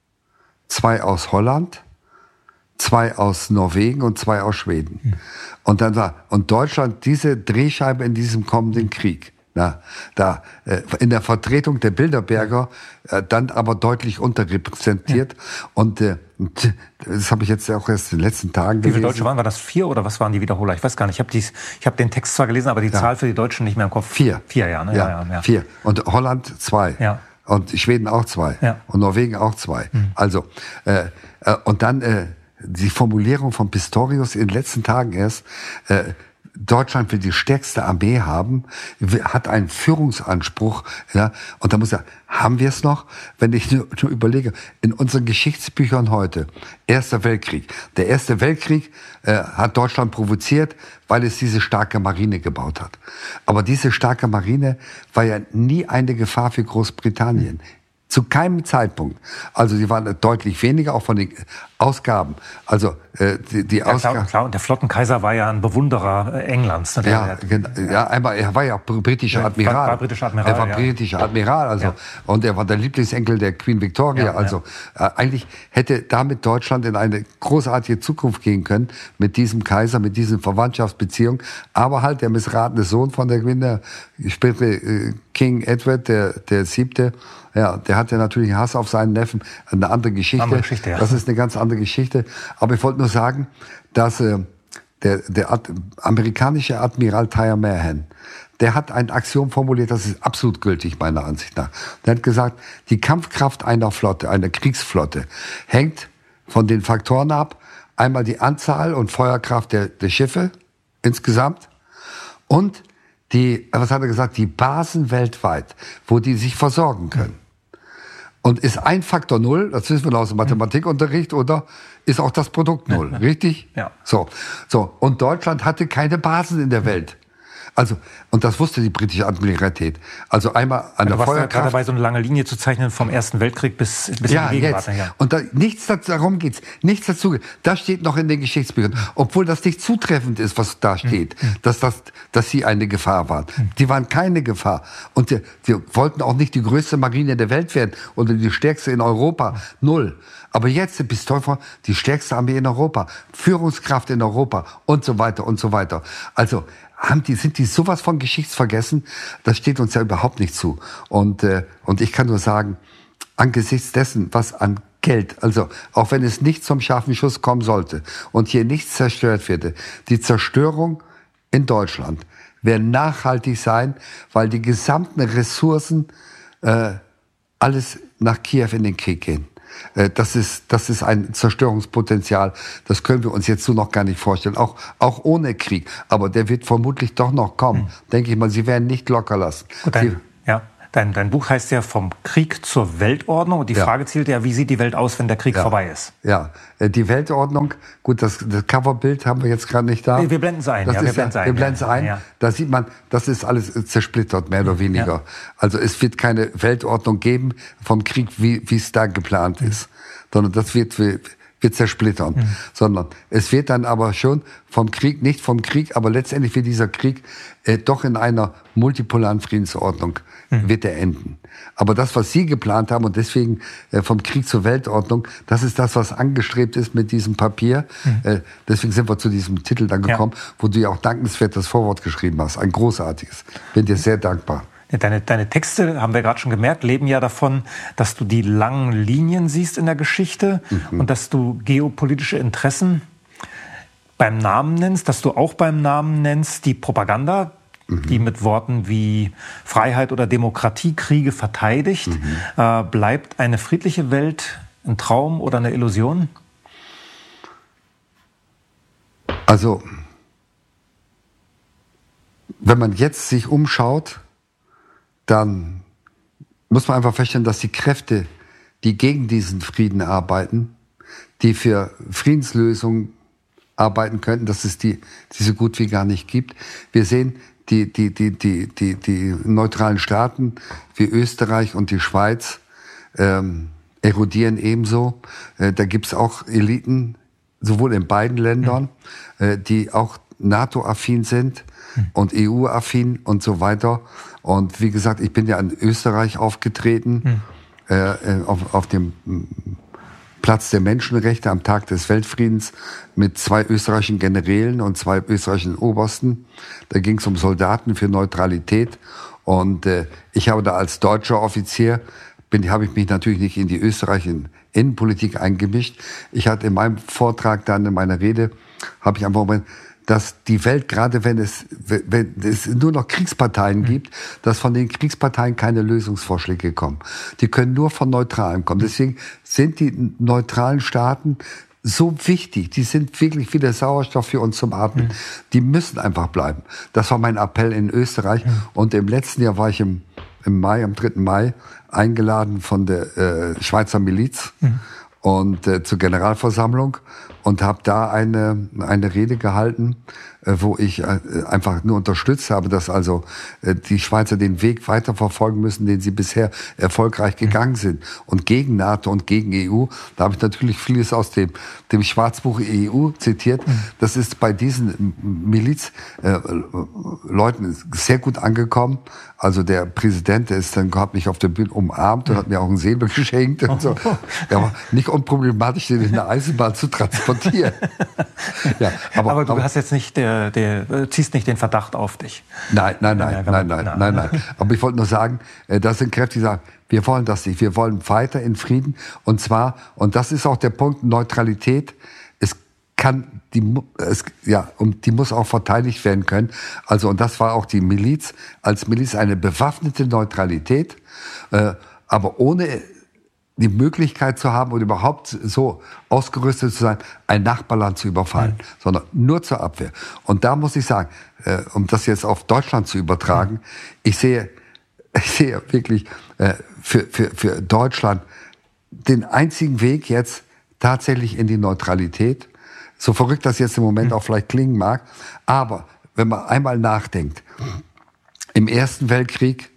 zwei aus Holland, zwei aus Norwegen und zwei aus Schweden. Mhm. Und dann war, und Deutschland diese Drehscheibe in diesem kommenden Krieg. Na, da äh, in der Vertretung der Bilderberger äh, dann aber deutlich unterrepräsentiert. Ja. Und äh, das habe ich jetzt auch erst in den letzten Tagen gelesen. Wie viele Deutsche waren? War das vier oder was waren die Wiederholer? Ich weiß gar nicht. Ich habe ich hab den Text zwar gelesen, aber die ja. Zahl für die Deutschen nicht mehr im Kopf. Vier. Vier, ja. Ne? Ja, ja, ja, ja. Vier. Und Holland zwei. Ja. Und Schweden auch zwei. Ja. Und Norwegen auch zwei. Mhm. Also, äh, äh, und dann äh, die Formulierung von Pistorius in den letzten Tagen erst, äh, Deutschland will die stärkste Armee haben, hat einen Führungsanspruch, ja, und da muss er, haben wir es noch? Wenn ich nur, nur überlege, in unseren Geschichtsbüchern heute, Erster Weltkrieg. Der Erste Weltkrieg äh, hat Deutschland provoziert, weil es diese starke Marine gebaut hat. Aber diese starke Marine war ja nie eine Gefahr für Großbritannien. Zu keinem Zeitpunkt. Also sie waren deutlich weniger, auch von den Ausgaben. Also äh, die, die ja, Ausgaben. Klar, klar. Und der Flottenkaiser war ja ein Bewunderer äh, Englands. Ne? Ja, der, ja, einmal, er war ja britischer Admiral. War, war britischer Admiral. Er war ja. britischer Admiral, also ja. Und er war der Lieblingsenkel der Queen Victoria. Ja, also ja. Äh, eigentlich hätte damit Deutschland in eine großartige Zukunft gehen können mit diesem Kaiser, mit diesen Verwandtschaftsbeziehungen. Aber halt der missratene Sohn von der Queen, der spätere äh, King Edward, der der Siebte. Ja, der hatte natürlich Hass auf seinen Neffen. Eine andere Geschichte. Andere Geschichte ja. Das ist eine ganz andere Geschichte. Aber ich wollte nur sagen, dass äh, der, der Ad, amerikanische Admiral Tyler Mahan, der hat ein Axiom formuliert, das ist absolut gültig meiner Ansicht nach. Der hat gesagt, die Kampfkraft einer Flotte, einer Kriegsflotte, hängt von den Faktoren ab. Einmal die Anzahl und Feuerkraft der, der Schiffe insgesamt und die, was hat er gesagt, die Basen weltweit, wo die sich versorgen können. Und ist ein Faktor null, das wissen wir aus dem Mathematikunterricht, oder ist auch das Produkt null, richtig? Ja. So, so. Und Deutschland hatte keine Basen in der Welt. Also, und das wusste die britische Admiralität. Also einmal an du der warst Feuerkraft. Ja gerade dabei, so eine lange Linie zu zeichnen vom Ersten Weltkrieg bis, bis ja, in die Gegenwart. Jetzt. Ja, und da, nichts dazu, darum geht's. Nichts dazu. Das steht noch in den Geschichtsbüchern. Obwohl das nicht zutreffend ist, was da steht, mhm. dass, das, dass sie eine Gefahr waren. Mhm. Die waren keine Gefahr. Und die, die wollten auch nicht die größte Marine der Welt werden oder die stärkste in Europa. Null. Aber jetzt sind bis Teufel die stärkste Armee in Europa, Führungskraft in Europa und so weiter und so weiter. Also haben die, sind die sowas von geschichtsvergessen? Das steht uns ja überhaupt nicht zu. Und, äh, und ich kann nur sagen, angesichts dessen, was an Geld, also auch wenn es nicht zum scharfen Schuss kommen sollte und hier nichts zerstört wird, die Zerstörung in Deutschland wird nachhaltig sein, weil die gesamten Ressourcen äh, alles nach Kiew in den Krieg gehen. Das ist, das ist ein Zerstörungspotenzial. Das können wir uns jetzt so noch gar nicht vorstellen. Auch, auch ohne Krieg. Aber der wird vermutlich doch noch kommen. Hm. Denke ich mal, sie werden nicht locker lassen. Gut, dein, ja, dein, dein Buch heißt ja Vom Krieg zur Weltordnung. Und die ja. Frage zielt ja, wie sieht die Welt aus, wenn der Krieg ja. vorbei ist? Ja, die Weltordnung, gut, das, das Coverbild haben wir jetzt gerade nicht da. Wir blenden es ein. Das ja, ist, wir blenden es ein. Wir blenden es ein. Ja. Da sieht man, das ist alles zersplittert, mehr oder weniger. Ja. Also es wird keine Weltordnung geben vom Krieg, wie wie es da geplant mhm. ist. Sondern das wird, wird, wird zersplittern. Mhm. Sondern es wird dann aber schon vom Krieg, nicht vom Krieg, aber letztendlich wird dieser Krieg äh, doch in einer multipolaren Friedensordnung mhm. wird er enden. Aber das, was Sie geplant haben und deswegen äh, vom Krieg zur Weltordnung, das ist das, was angestrebt ist mit diesem Papier. Mhm. Äh, deswegen sind wir zu diesem Titel dann gekommen, ja. wo du ja auch dankenswert das Vorwort geschrieben hast. Ein großartiges. Bin dir sehr dankbar. Deine, deine Texte, haben wir gerade schon gemerkt, leben ja davon, dass du die langen Linien siehst in der Geschichte mhm. und dass du geopolitische Interessen beim Namen nennst, dass du auch beim Namen nennst die Propaganda, mhm. die mit Worten wie Freiheit oder Demokratie Kriege verteidigt. Mhm. Äh, bleibt eine friedliche Welt ein Traum oder eine Illusion? Also, wenn man jetzt sich umschaut, dann muss man einfach feststellen, dass die Kräfte, die gegen diesen Frieden arbeiten, die für Friedenslösungen arbeiten könnten, dass es die, die so gut wie gar nicht gibt. Wir sehen, die, die, die, die, die, die neutralen Staaten wie Österreich und die Schweiz ähm, erodieren ebenso. Äh, da gibt's auch Eliten, sowohl in beiden Ländern, mhm. äh, die auch NATO-affin sind mhm. und E U-affin und so weiter. Und wie gesagt, ich bin ja in Österreich aufgetreten, hm. äh, auf, auf dem Platz der Menschenrechte am Tag des Weltfriedens mit zwei österreichischen Generälen und zwei österreichischen Obersten. Da ging es um Soldaten für Neutralität. Und äh, ich habe da als deutscher Offizier, bin, habe ich mich natürlich nicht in die österreichische Innenpolitik eingemischt. Ich hatte in meinem Vortrag dann, in meiner Rede, habe ich einfach mal, dass die Welt, gerade wenn es, wenn es nur noch Kriegsparteien gibt, dass von den Kriegsparteien keine Lösungsvorschläge kommen. Die können nur von Neutralen kommen. Deswegen sind die neutralen Staaten so wichtig. Die sind wirklich wie der Sauerstoff für uns zum Atmen. Mhm. Die müssen einfach bleiben. Das war mein Appell in Österreich. Mhm. Und im letzten Jahr war ich im, im Mai, am dritten Mai, eingeladen von der äh, Schweizer Miliz mhm. und äh, zur Generalversammlung. Und habe da eine eine Rede gehalten, äh, wo ich äh, einfach nur unterstützt habe, dass also äh, die Schweizer den Weg weiterverfolgen müssen, den sie bisher erfolgreich gegangen sind. Und gegen NATO und gegen E U, da habe ich natürlich vieles aus dem dem Schwarzbuch E U zitiert. Das ist bei diesen Milizleuten äh, sehr gut angekommen. Also der Präsident, der ist dann hat mich auf der Bühne umarmt und hat mir auch einen Säbel geschenkt und so. Der war nicht unproblematisch, den in der Eisenbahn zu transportieren. ja, aber, aber du aber, hast jetzt nicht, der, der, ziehst nicht den Verdacht auf dich. Nein, nein, nein, nein, nein, nein, nein, nein. Aber ich wollte nur sagen, das sind Kräfte, die sagen, wir wollen das nicht. Wir wollen weiter in Frieden. Und zwar, und das ist auch der Punkt, Neutralität. Es kann, die, es, ja, und die muss auch verteidigt werden können. Also, und das war auch die Miliz, als Miliz eine bewaffnete Neutralität, äh, aber ohne die Möglichkeit zu haben und überhaupt so ausgerüstet zu sein, ein Nachbarland zu überfallen, mhm. sondern nur zur Abwehr. Und da muss ich sagen, äh, um das jetzt auf Deutschland zu übertragen, mhm. ich sehe, ich sehe wirklich äh, für, für, für Deutschland den einzigen Weg jetzt tatsächlich in die Neutralität. So verrückt das jetzt im Moment mhm. auch vielleicht klingen mag, aber wenn man einmal nachdenkt, im Ersten Weltkrieg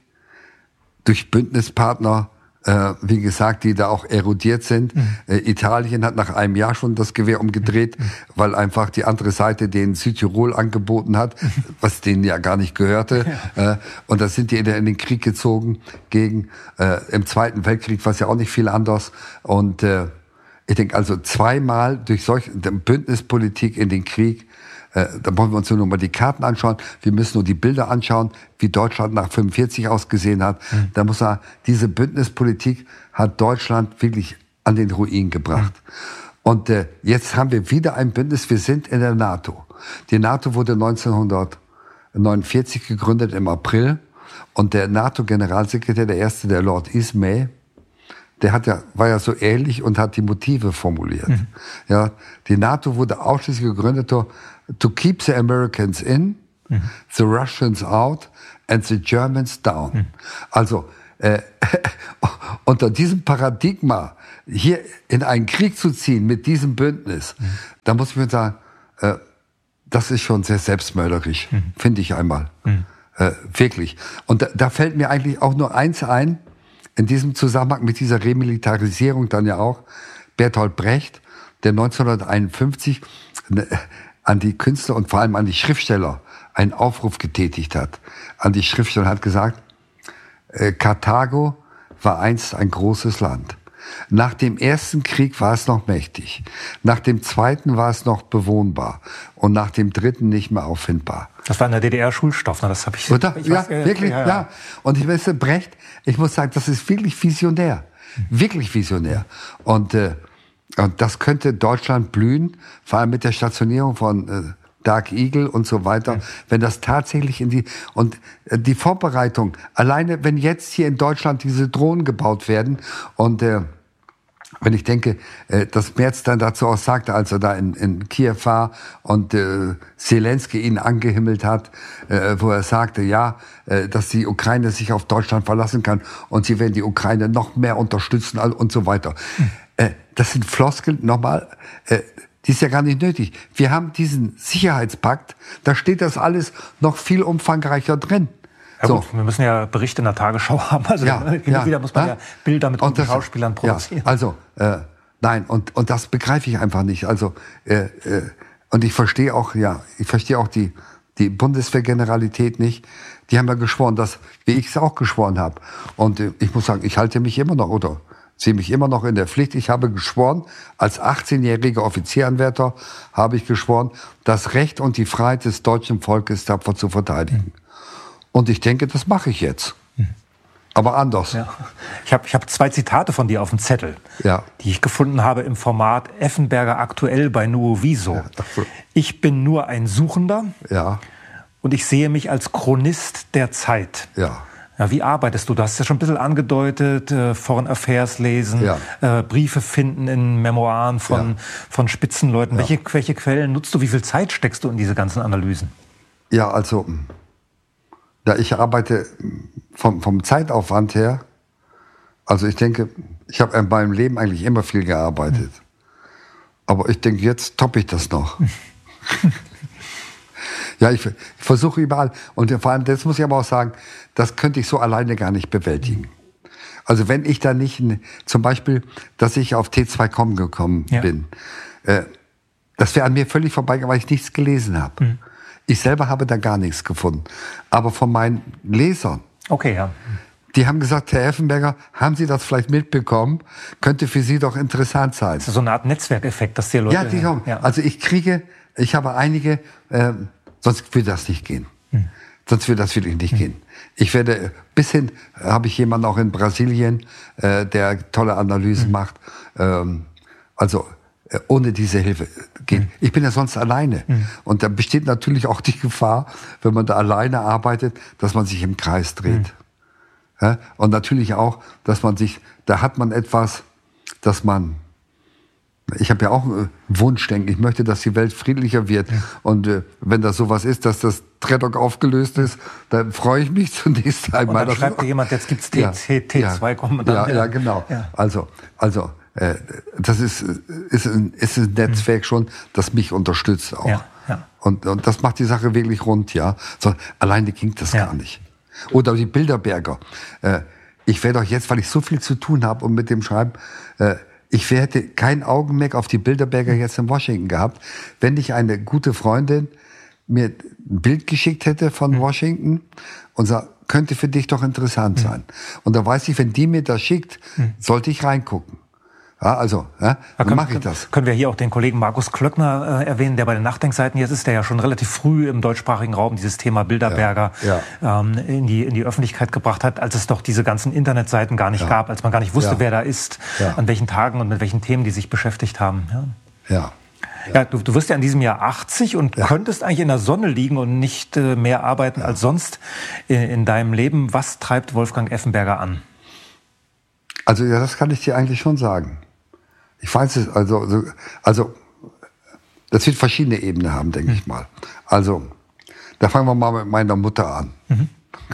durch Bündnispartner, äh, wie gesagt, die da auch erodiert sind. Mhm. Äh, Italien hat nach einem Jahr schon das Gewehr umgedreht, mhm. weil einfach die andere Seite denen Südtirol angeboten hat, mhm. was denen ja gar nicht gehörte. Ja. Äh, und da sind die in den Krieg gezogen gegen, äh, im Zweiten Weltkrieg war es ja auch nicht viel anders. Und äh, ich denke also zweimal durch solche Bündnispolitik in den Krieg, äh, da wollen wir uns nur mal die Karten anschauen. Wir müssen nur die Bilder anschauen, wie Deutschland nach fünfundvierzig ausgesehen hat. Mhm. Da muss man, diese Bündnispolitik hat Deutschland wirklich an den Ruin gebracht. Mhm. Und äh, jetzt haben wir wieder ein Bündnis. Wir sind in der NATO. Die NATO wurde neunzehnhundertneunundvierzig gegründet im April. Und der NATO-Generalsekretär, der erste, der Lord Ismay, der hat ja, war ja so ehrlich und hat die Motive formuliert. Mhm. Ja, die NATO wurde ausschließlich gegründet, to, to keep the Americans in, mhm. the Russians out and the Germans down. Mhm. Also äh, unter diesem Paradigma hier in einen Krieg zu ziehen mit diesem Bündnis, mhm. da muss ich mir sagen, äh, das ist schon sehr selbstmörderisch, mhm. finde ich einmal. Mhm. Äh, wirklich. Und da, da fällt mir eigentlich auch nur eins ein, in diesem Zusammenhang mit dieser Remilitarisierung dann ja auch, Bertolt Brecht, der neunzehnhunderteinundfünfzig an die Künstler und vor allem an die Schriftsteller einen Aufruf getätigt hat. An die Schriftsteller hat gesagt, äh, Karthago war einst ein großes Land. Nach dem ersten Krieg war es noch mächtig. Nach dem zweiten war es noch bewohnbar. Und nach dem dritten nicht mehr auffindbar. Das war in der D D R-Schulstoff, ne? Das habe ich. Oder? Ich ja, weiß, äh, wirklich, ja, ja. ja. Und ich weiß, Brecht, ich muss sagen, das ist wirklich visionär. Mhm. Wirklich visionär. Und, äh, und das könnte Deutschland blühen, vor allem mit der Stationierung von äh, Dark Eagle und so weiter, mhm. wenn das tatsächlich in die, und äh, die Vorbereitung, alleine wenn jetzt hier in Deutschland diese Drohnen gebaut werden und äh, wenn ich denke, äh, dass Merz dann dazu auch sagte, als er da in, in Kiew war und äh, Zelensky ihn angehimmelt hat, äh, wo er sagte, ja, äh, dass die Ukraine sich auf Deutschland verlassen kann und sie werden die Ukraine noch mehr unterstützen und so weiter. Mhm. Äh, das sind Floskeln, nochmal, äh, die ist ja gar nicht nötig. Wir haben diesen Sicherheitspakt, da steht das alles noch viel umfangreicher drin. Ja, so. Gut, wir müssen ja Berichte in der Tagesschau haben. Also ja, hin ja, und wieder muss man ja, ja Bilder mit guten das, Schauspielern produzieren. Ja, also, äh, nein, und, und das begreife ich einfach nicht. Also, äh, äh, und ich verstehe auch, ja, ich verstehe auch die, die Bundeswehrgeneralität nicht. Die haben ja geschworen, dass, wie ich es auch geschworen habe. Und äh, ich muss sagen, ich halte mich immer noch, oder sehe mich immer noch in der Pflicht. Ich habe geschworen, als achtzehnjähriger Offizieranwärter habe ich geschworen, das Recht und die Freiheit des deutschen Volkes tapfer zu verteidigen. Mhm. Und ich denke, das mache ich jetzt. Mhm. Aber anders. Ja. Ich habe ich hab zwei Zitate von dir auf dem Zettel, ja. die ich gefunden habe im Format Effenberger aktuell bei Nuoviso. Ja, ich bin nur ein Suchender ja. und ich sehe mich als Chronist der Zeit. Ja. Ja, wie arbeitest du? Du hast ja schon ein bisschen angedeutet, äh, Foreign Affairs lesen, ja. äh, Briefe finden in Memoiren von, ja. von Spitzenleuten. Ja. Welche, welche Quellen nutzt du? Wie viel Zeit steckst du in diese ganzen Analysen? Ja, also... Ja, ich arbeite vom, vom Zeitaufwand her, also ich denke, ich habe in meinem Leben eigentlich immer viel gearbeitet. Aber ich denke, jetzt toppe ich das noch. Ja, ich, ich versuche überall. Und vor allem, das muss ich aber auch sagen, das könnte ich so alleine gar nicht bewältigen. Also wenn ich da nicht, zum Beispiel, dass ich auf T zwei Komma gekommen ja. bin, äh, das wäre an mir völlig vorbeigegangen, weil ich nichts gelesen habe. Mhm. Ich selber habe da gar nichts gefunden. Aber von meinen Lesern, okay, ja. die haben gesagt, Herr Effenberger, haben Sie das vielleicht mitbekommen? Könnte für Sie doch interessant sein. Das ist so eine Art Netzwerkeffekt, dass die Leute... Ja, die haben, ja. Also ich kriege, ich habe einige, äh, sonst würde das nicht gehen. Hm. Sonst würde das wirklich nicht hm. gehen. Ich werde, bis hin habe ich jemanden auch in Brasilien, äh, der tolle Analysen hm. macht. Ähm, also... ohne diese Hilfe geht. Mhm. Ich bin ja sonst alleine. Mhm. Und da besteht natürlich auch die Gefahr, wenn man da alleine arbeitet, dass man sich im Kreis dreht. Mhm. Ja? Und natürlich auch, dass man sich, da hat man etwas, dass man, ich habe ja auch einen Wunsch, denke ich, möchte, dass die Welt friedlicher wird. Mhm. Und äh, wenn das sowas ist, dass das Tredok aufgelöst ist, dann freue ich mich zunächst einmal. Und dann schreibt dir jemand, jetzt gibt's T zwei Komma. Ja, ja, ja, genau. Ja. Also, also, das ist, ist, ein, ist ein Netzwerk schon, das mich unterstützt auch. Ja. ja. Und, und das macht die Sache wirklich rund, ja. So, alleine ging das ja. gar nicht. Oder die Bilderberger. Äh, ich werde doch jetzt, weil ich so viel zu tun habe und mit dem Schreiben, äh, ich hätte kein Augenmerk auf die Bilderberger jetzt in Washington gehabt, wenn nicht eine gute Freundin mir ein Bild geschickt hätte von Washington und sagt, könnte für dich doch interessant sein. Und da weiß ich, wenn die mir das schickt, sollte ich reingucken. Ja, also, ja, da dann mache ich das. Können wir hier auch den Kollegen Markus Klöckner äh, erwähnen, der bei den Nachdenkseiten jetzt ist, der ja schon relativ früh im deutschsprachigen Raum dieses Thema Bilderberger ja, ja. Ähm, in die in die Öffentlichkeit gebracht hat, als es doch diese ganzen Internetseiten gar nicht ja. gab, als man gar nicht wusste, ja. wer da ist, ja. an welchen Tagen und mit welchen Themen die sich beschäftigt haben. Ja. ja. Ja, ja du, du wirst ja in diesem Jahr achtzig und ja. könntest eigentlich in der Sonne liegen und nicht äh, mehr arbeiten ja. als sonst in, in deinem Leben. Was treibt Wolfgang Effenberger an? Also ja, das kann ich dir eigentlich schon sagen. Ich weiß es, also, also das wird verschiedene Ebenen haben, denke mhm. ich mal. Also, da fangen wir mal mit meiner Mutter an. Mhm.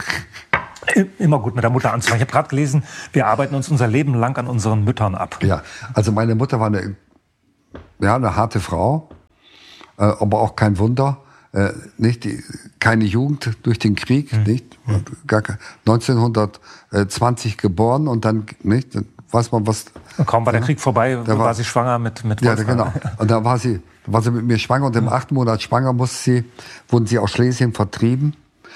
Immer gut mit der Mutter anzufangen. Ich habe gerade gelesen, wir arbeiten uns unser Leben lang an unseren Müttern ab. Ja, also meine Mutter war eine, ja, eine harte Frau, äh, aber auch kein Wunder. Äh, nicht die, keine Jugend durch den Krieg, mhm. nicht? Mhm. Gar kein, neunzehnhundertzwanzig geboren und dann, nicht? Dann weiß man was. Und kaum war der Krieg vorbei, da war, war sie schwanger mit mit Wolfgang. Ja, genau. Und da war sie, war sie mit mir schwanger und im mhm. achten Monat schwanger musste sie, wurden sie aus Schlesien vertrieben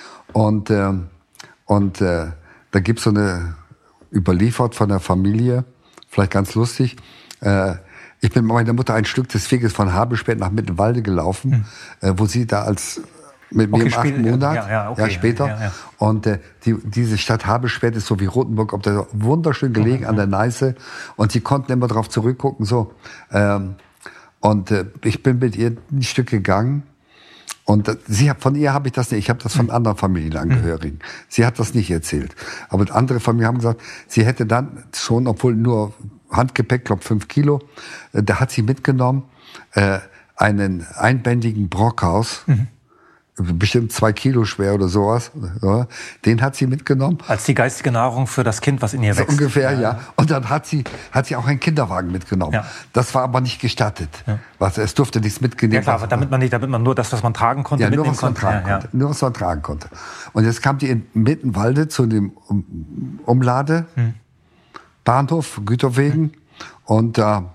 und äh, und äh, da gibt's so eine überliefert von der Familie, vielleicht ganz lustig. Äh, ich bin mit meiner Mutter ein Stück des Weges von Habelspät nach Mittenwalde gelaufen, mhm. äh, wo sie da als mit mir okay, im achten Monat, ja, ja, okay, ja später. Ja, ja. Und äh, die, diese Stadt Habelspät ist so wie Rothenburg, ob da wunderschön gelegen mhm. an der Neiße. Und sie konnten immer drauf zurückgucken, so. Ähm, und äh, ich bin mit ihr ein Stück gegangen. Und äh, sie hat, von ihr habe ich das nicht. Ich habe das von mhm. anderen Familienangehörigen. Mhm. Sie hat das nicht erzählt. Aber andere Familien haben gesagt, sie hätte dann schon, obwohl nur Handgepäck, glaube fünf Kilo, äh, da hat sie mitgenommen äh, einen einbändigen Brockhaus. Mhm. Bestimmt zwei Kilo schwer oder sowas. Ja, den hat sie mitgenommen. Als die geistige Nahrung für das Kind, was in ihr wächst. So ungefähr, ja. ja. Und dann hat sie, hat sie auch einen Kinderwagen mitgenommen. Ja. Das war aber nicht gestattet. Ja. Was, es durfte nichts mitgenommen werden. Ja klar, damit man nicht, damit man nur das, was man tragen konnte, ja, nur mitnehmen was man konnte. Tragen ja, konnte. Ja. Nur was man tragen konnte. Und jetzt kam die in Mittenwalde zu dem Umlade, hm. Bahnhof, Güterwegen. Hm. Und da äh,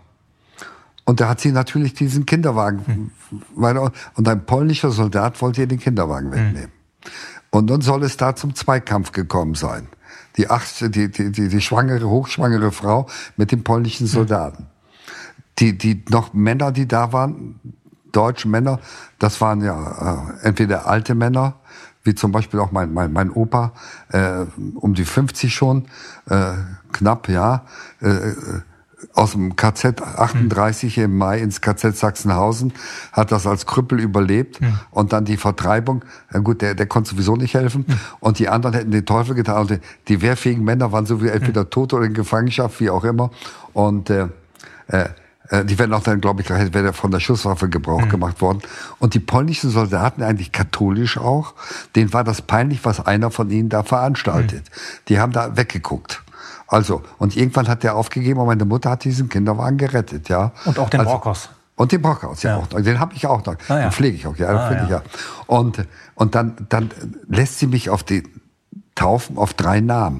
Und da hat sie natürlich diesen Kinderwagen hm. weiter. Und ein polnischer Soldat wollte ihr den Kinderwagen wegnehmen. Hm. Und nun soll es da zum Zweikampf gekommen sein. Die, acht, die, die, die, die schwangere, hochschwangere Frau mit dem polnischen Soldaten. Hm. Die, die noch Männer, die da waren, deutsche Männer, das waren ja äh, entweder alte Männer, wie zum Beispiel auch mein, mein, mein Opa, äh, um die fünfzig schon, äh, knapp, ja, äh, aus dem K Z achtunddreißig im Mai ins K Z Sachsenhausen, hat das als Krüppel überlebt mhm. und dann die Vertreibung, ja gut, der, der konnte sowieso nicht helfen mhm. und die anderen hätten den Teufel getan und die, die wehrfähigen Männer waren sowieso entweder mhm. tot oder in Gefangenschaft, wie auch immer und äh, äh, die werden auch dann, glaube ich, wäre von der Schusswaffe Gebrauch mhm. gemacht worden. Und die polnischen Soldaten, eigentlich katholisch auch, denen war das peinlich, was einer von ihnen da veranstaltet. Mhm. Die haben da weggeguckt. Also, und irgendwann hat der aufgegeben und meine Mutter hat diesen Kinderwagen gerettet, ja. Und auch den also, Brockhaus. Und den Brockhaus, ja, ja. Auch noch. Den habe ich auch noch. Ah, ja. Den pflege ich auch, ja, ah, finde ja. ich ja. Und, und dann, dann lässt sie mich auf die taufen auf drei Namen.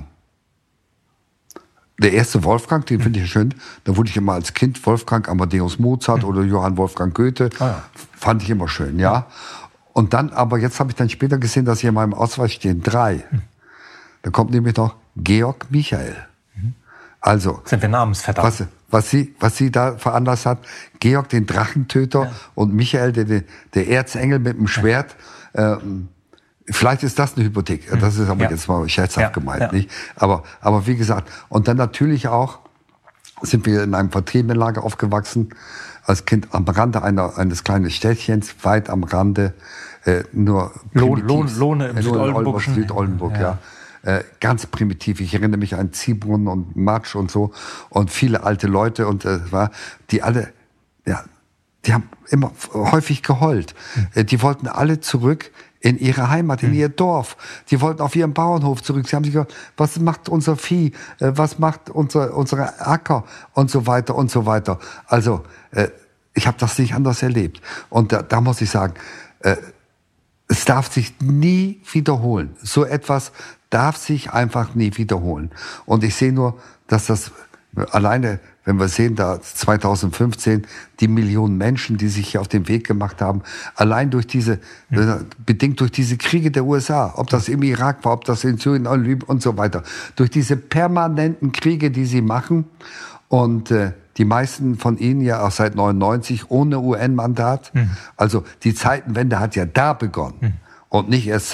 Der erste Wolfgang, den finde ich schön. Da wurde ich immer als Kind Wolfgang Amadeus Mozart mhm. oder Johann Wolfgang Goethe. Ah, ja. Fand ich immer schön, ja. Und dann, aber jetzt habe ich dann später gesehen, dass hier in meinem Ausweis stehen drei. Mhm. Da kommt nämlich noch Georg Michael. Mhm. Also. Sind wir Namensvetter. Was, was sie, was sie da veranlasst hat, Georg den Drachentöter ja. und Michael der, der Erzengel mit dem Schwert, ja. ähm, vielleicht ist das eine Hypothek. Das ist aber ja. jetzt mal scherzhaft ja. gemeint, ja. nicht? Aber, aber wie gesagt, und dann natürlich auch sind wir in einem Vertriebenenlager aufgewachsen, als Kind am Rande einer, eines kleinen Städtchens, weit am Rande, äh, nur Lohn, Lohn, Lohne im Südoldenburg. Südoldenburg, ja. ja. Äh, ganz primitiv. Ich erinnere mich an Ziehbrunnen und Matsch und so und viele alte Leute und äh, war, die alle, ja, die haben immer häufig geheult. Mhm. Die wollten alle zurück in ihre Heimat, in mhm. ihr Dorf. Die wollten auf ihren Bauernhof zurück. Sie haben sich gedacht, was macht unser Vieh? Was macht unser, unsere Acker? Und so weiter und so weiter. Also, äh, ich habe das nicht anders erlebt. Und da, da muss ich sagen, äh, es darf sich nie wiederholen. So etwas darf sich einfach nie wiederholen. Und ich sehe nur, dass das alleine, wenn wir sehen, da zweitausendfünfzehn, die Millionen Menschen, die sich hier auf den Weg gemacht haben, allein durch diese, mhm. bedingt durch diese Kriege der U S A, ob das im Irak war, ob das in Syrien und so weiter, durch diese permanenten Kriege, die sie machen, und äh, die meisten von ihnen ja auch seit neunundneunzig ohne U N-Mandat. Mhm. Also die Zeitenwende hat ja da begonnen. Mhm. Und nicht erst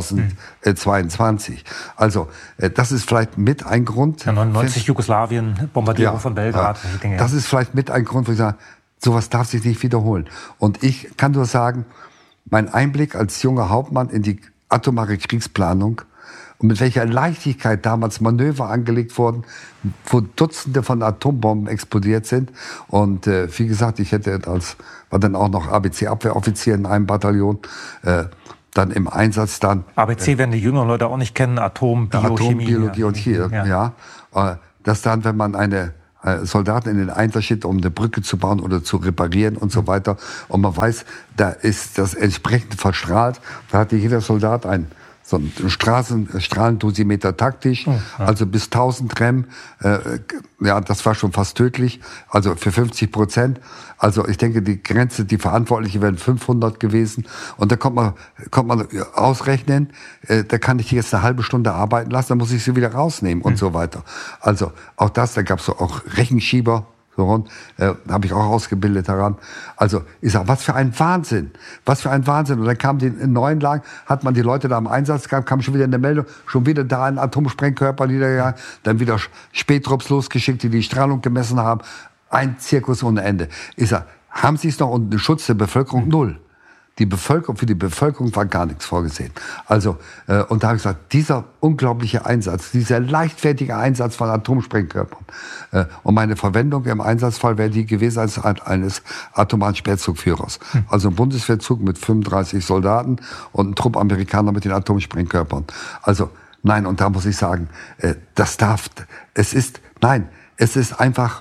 zweitausendzweiundzwanzig. Also äh, das ist vielleicht mit ein Grund. Ja, neunundneunzig Jugoslawien, Bombardierung ja, von Belgrad. Ja, Dinge, das ja. ist vielleicht mit ein Grund, wo ich sage, sowas darf sich nicht wiederholen. Und ich kann nur sagen, mein Einblick als junger Hauptmann in die atomare Kriegsplanung und mit welcher Leichtigkeit damals Manöver angelegt wurden, wo Dutzende von Atombomben explodiert sind. Und äh, wie gesagt, ich hätte als, war dann auch noch A B C-Abwehroffizier in einem Bataillon, äh, dann im Einsatz dann. A B C äh, werden die jüngeren Leute auch nicht kennen, Atom, Biochemie. Atombiologie ja. und Chemie, ja. ja. Äh, dass dann, wenn man eine äh, Soldaten in den Einsatz schickt, um eine Brücke zu bauen oder zu reparieren und so weiter, und man weiß, da ist das entsprechend verstrahlt, da hatte jeder Soldat ein so ein Straßen, Strahlendosimeter taktisch, oh, ja. also bis tausend Rem, äh, ja, das war schon fast tödlich, also für fünfzig Prozent. Also ich denke, die Grenze, die Verantwortliche wären fünfhundert gewesen. Und da kommt man, kommt man ausrechnen, äh, da kann ich die jetzt eine halbe Stunde arbeiten lassen, dann muss ich sie wieder rausnehmen und mhm. so weiter. Also auch das, da gab es so auch Rechenschieber, so rund, äh, habe ich auch ausgebildet daran. Also ich sag, was für ein Wahnsinn, was für ein Wahnsinn. Und dann kamen die in neuen Lagen, hat man die Leute da im Einsatz gehabt, kam schon wieder eine Meldung, schon wieder da ein Atomsprengkörper niedergegangen, dann wieder Spättrupps losgeschickt, die die Strahlung gemessen haben. Ein Zirkus ohne Ende. Ich sag, haben Sie es noch unter Schutz der Bevölkerung? Null. Die Bevölkerung, für die Bevölkerung war gar nichts vorgesehen. Also, äh, und da habe ich gesagt, dieser unglaubliche Einsatz, dieser leichtfertige Einsatz von Atomsprengkörpern, äh, und meine Verwendung im Einsatzfall wäre die gewesen als eines atomaren Spähzugführers. Hm. Also ein Bundeswehrzug mit fünfunddreißig Soldaten und ein Trupp Amerikaner mit den Atomsprengkörpern. Also, nein, und da muss ich sagen, äh, das darf, es ist, nein, es ist einfach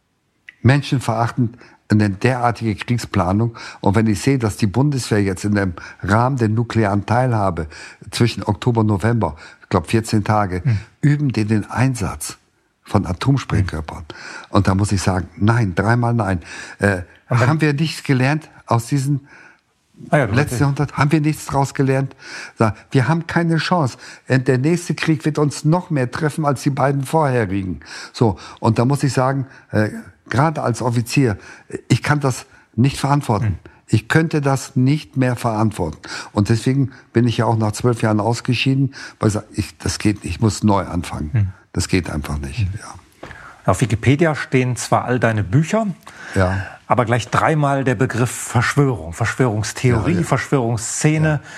menschenverachtend, eine derartige Kriegsplanung. Und wenn ich sehe, dass die Bundeswehr jetzt in dem Rahmen der nuklearen Teilhabe zwischen Oktober und November, ich glaube vierzehn Tage, mhm. üben die den Einsatz von Atomsprengkörpern. Mhm. Und da muss ich sagen, nein, dreimal nein. Äh, haben wir nichts gelernt aus diesen ah ja, letzten Jahrhundert? Haben wir nichts draus gelernt? Wir haben keine Chance. Der nächste Krieg wird uns noch mehr treffen als die beiden vorherigen. So, und da muss ich sagen, äh, gerade als Offizier, ich kann das nicht verantworten. Ich könnte das nicht mehr verantworten. Und deswegen bin ich ja auch nach zwölf Jahren ausgeschieden, weil ich, das geht nicht, ich muss neu anfangen. Das geht einfach nicht. Ja. Auf Wikipedia stehen zwar all deine Bücher, ja. aber gleich dreimal der Begriff Verschwörung, Verschwörungstheorie, ja, ja. Verschwörungsszene, ja.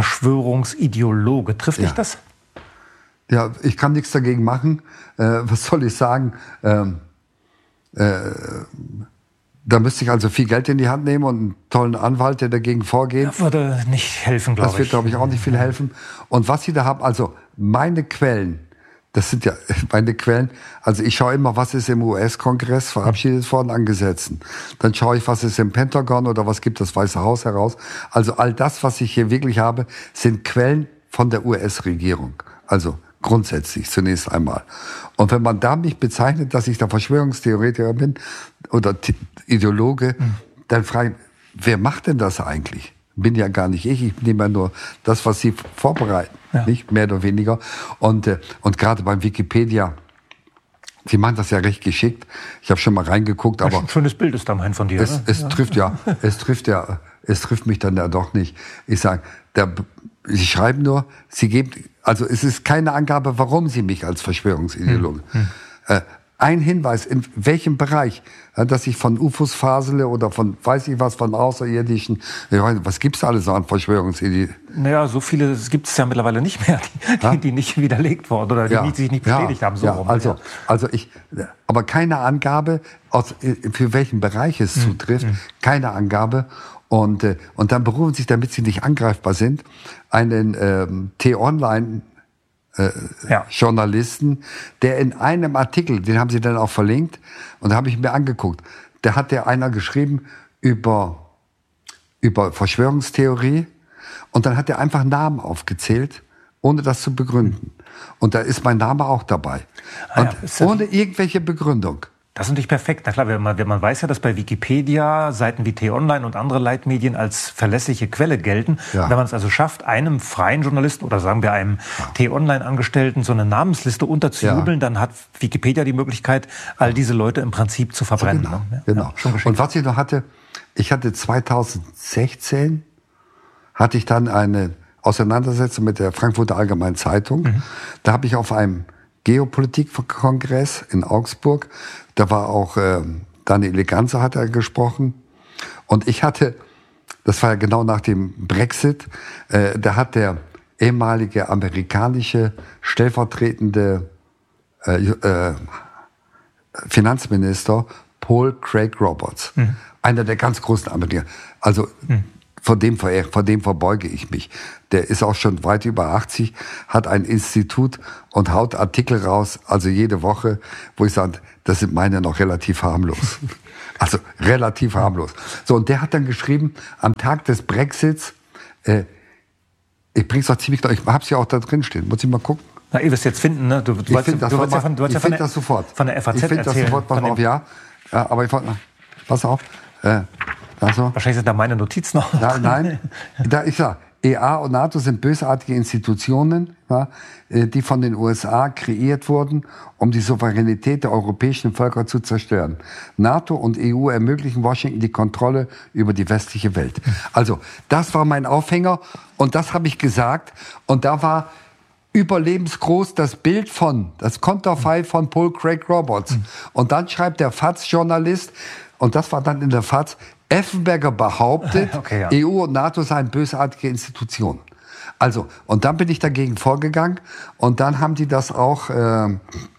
Verschwörungsideologe. Trifft dich ja. das? Ja, ich kann nichts dagegen machen. Äh, was soll ich sagen? Ähm, Äh, da müsste ich also viel Geld in die Hand nehmen und einen tollen Anwalt, der dagegen vorgeht. Das würde nicht helfen, glaube ich. Das wird, glaube ich, auch nicht viel helfen. Und was Sie da haben, also meine Quellen, das sind ja meine Quellen, also ich schaue immer, was ist im U S-Kongress verabschiedet worden an Gesetzen. Dann schaue ich, was ist im Pentagon oder was gibt das Weiße Haus heraus. Also all das, was ich hier wirklich habe, sind Quellen von der U S-Regierung. Also grundsätzlich zunächst einmal. Und wenn man da mich bezeichnet, dass ich da Verschwörungstheoretiker bin oder Ideologe, mhm. dann frage ich, wer macht denn das eigentlich? Bin ja gar nicht ich, ich nehme ja nur das, was Sie vorbereiten, ja. nicht mehr oder weniger. Und, äh, und gerade beim Wikipedia, Sie machen das ja recht geschickt. Ich habe schon mal reingeguckt, aber ein schönes Bild ist da mein von dir. Es, ne? es ja. trifft ja, es trifft ja, es trifft mich dann ja doch nicht. Ich sage, der Sie schreiben nur, Sie geben, also es ist keine Angabe, warum Sie mich als Verschwörungsideologe. Hm. Hm. Äh, ein Hinweis, in welchem Bereich, ja, dass ich von U F Os fasele oder von, weiß ich was, von Außerirdischen, was gibt's da alles an Verschwörungsideologien? Naja, so viele gibt es ja mittlerweile nicht mehr, die, ja? die nicht widerlegt wurden oder die ja. sich nicht bestätigt ja. haben. So ja. rum. Also, ja. also ich, aber keine Angabe, aus, für welchen Bereich es hm. zutrifft, hm. keine Angabe. Und, äh, und dann berufen sich, damit sie nicht angreifbar sind, einen ähm, T-Online äh, ja. Journalisten, der in einem Artikel, den haben sie dann auch verlinkt, und da habe ich mir angeguckt, da hat der einer geschrieben über, über Verschwörungstheorie und dann hat er einfach Namen aufgezählt, ohne das zu begründen. Und da ist mein Name auch dabei. Ah, und ja, ohne irgendwelche Begründung. Das ist natürlich perfekt. Na klar, wenn man, wenn man weiß ja, dass bei Wikipedia Seiten wie T-Online und andere Leitmedien als verlässliche Quelle gelten. Ja. Wenn man es also schafft, einem freien Journalisten oder sagen wir einem ja. T-Online-Angestellten so eine Namensliste unterzujubeln, ja. dann hat Wikipedia die Möglichkeit, all diese Leute im Prinzip zu verbrennen. Genau. Ja, genau. Ja, und was ich noch hatte, ich hatte zweitausendsechzehn, hatte ich dann eine Auseinandersetzung mit der Frankfurter Allgemeinen Zeitung. Mhm. Da habe ich auf einem Geopolitik-Kongress in Augsburg, da war auch äh, Daniel Ganser hat er gesprochen. Und ich hatte, das war ja genau nach dem Brexit, äh, da hat der ehemalige amerikanische stellvertretende äh, äh, Finanzminister Paul Craig Roberts, mhm. einer der ganz großen Amerikaner, also mhm. Vor dem, vor dem verbeuge ich mich. Der ist auch schon weit über achtzig, hat ein Institut und haut Artikel raus, also jede Woche, wo ich sage, das sind meine noch relativ harmlos. Also relativ harmlos. So, und der hat dann geschrieben, am Tag des Brexits, äh, ich bring's auch ziemlich, ich hab's ja auch da drin stehen, muss ich mal gucken. Na, ihr wirst jetzt finden, ne? Du, du ich finde das, du ja von, du ich ja find der, das sofort. Von der F A Z ich find erzählen. Das sofort, pass auf, ja. ja. Aber ich wollte, pass auf, äh, also, wahrscheinlich sind da meine Notizen noch. Nein, nein. Da, ich sag, E A und NATO sind bösartige Institutionen, ja, die von den U S A kreiert wurden, um die Souveränität der europäischen Völker zu zerstören. NATO und E U ermöglichen Washington die Kontrolle über die westliche Welt. Also, das war mein Aufhänger und das habe ich gesagt. Und da war überlebensgroß das Bild von, das Konterfei von Paul Craig Roberts. Und dann schreibt der F A Z-Journalist, und das war dann in der F A Z, Effenberger behauptet, okay, ja. E U und NATO seien bösartige Institutionen. Also, und dann bin ich dagegen vorgegangen und dann haben die das auch, äh,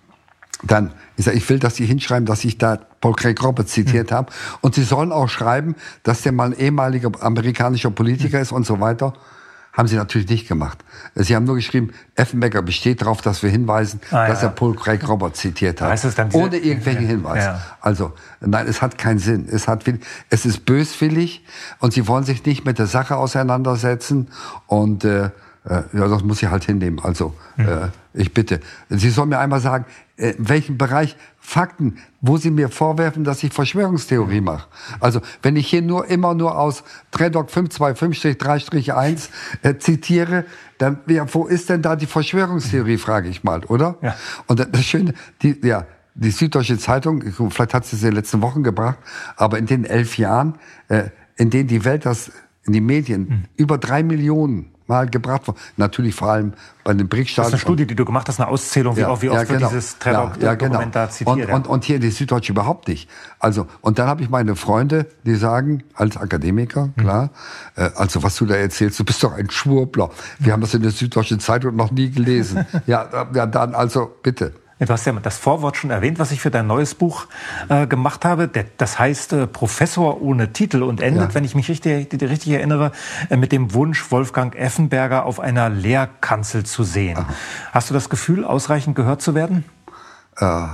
dann, ich sag, ich will, dass sie hinschreiben, dass ich da Paul Craig Roberts zitiert mhm. habe und sie sollen auch schreiben, dass der mal ein ehemaliger amerikanischer Politiker mhm. ist und so weiter. Haben sie natürlich nicht gemacht. Sie haben nur geschrieben, Effenberger besteht darauf, dass wir hinweisen, ah, dass ja. er Paul Craig Roberts zitiert hat. Heißt es dann diese, ohne irgendwelchen ja, Hinweis. Ja. Also, nein, es hat keinen Sinn. Es hat, es ist böswillig und sie wollen sich nicht mit der Sache auseinandersetzen und, äh, ja, das muss ich halt hinnehmen. Also, mhm. äh, ich bitte. Sie sollen mir einmal sagen, in welchem Bereich Fakten, wo Sie mir vorwerfen, dass ich Verschwörungstheorie mache. Also, wenn ich hier nur immer nur aus Tredoc fünf zwei fünf drei eins äh, zitiere, dann, ja, wo ist denn da die Verschwörungstheorie, frage ich mal, oder? Ja. Und das Schöne, die, ja, die Süddeutsche Zeitung, vielleicht hat sie es in den letzten Wochen gebracht, aber in den elf Jahren, äh, in denen die Welt das, in die Medien, mhm. über drei Millionen Mal gebracht worden. Natürlich vor allem bei den B R I C-Staaten. Das ist eine Studie, die du gemacht hast, eine Auszählung, wie, ja, oft, wie oft ja, genau. wird dieses Tredoc-Dokument ja, ja, genau. da zitiert. Und, und, und hier die Süddeutsche überhaupt nicht. Also, und dann habe ich meine Freunde, die sagen, als Akademiker, klar, mhm. äh, also was du da erzählst, du bist doch ein Schwurbler. Wir mhm. haben das in der Süddeutschen Zeitung noch nie gelesen. ja, ja, dann also bitte. Du hast ja das Vorwort schon erwähnt, was ich für dein neues Buch äh, gemacht habe. Das heißt äh, Professor ohne Titel und endet, ja. wenn ich mich richtig, richtig erinnere, äh, mit dem Wunsch, Wolfgang Effenberger auf einer Lehrkanzel zu sehen. Aha. Hast du das Gefühl, ausreichend gehört zu werden? Äh, äh,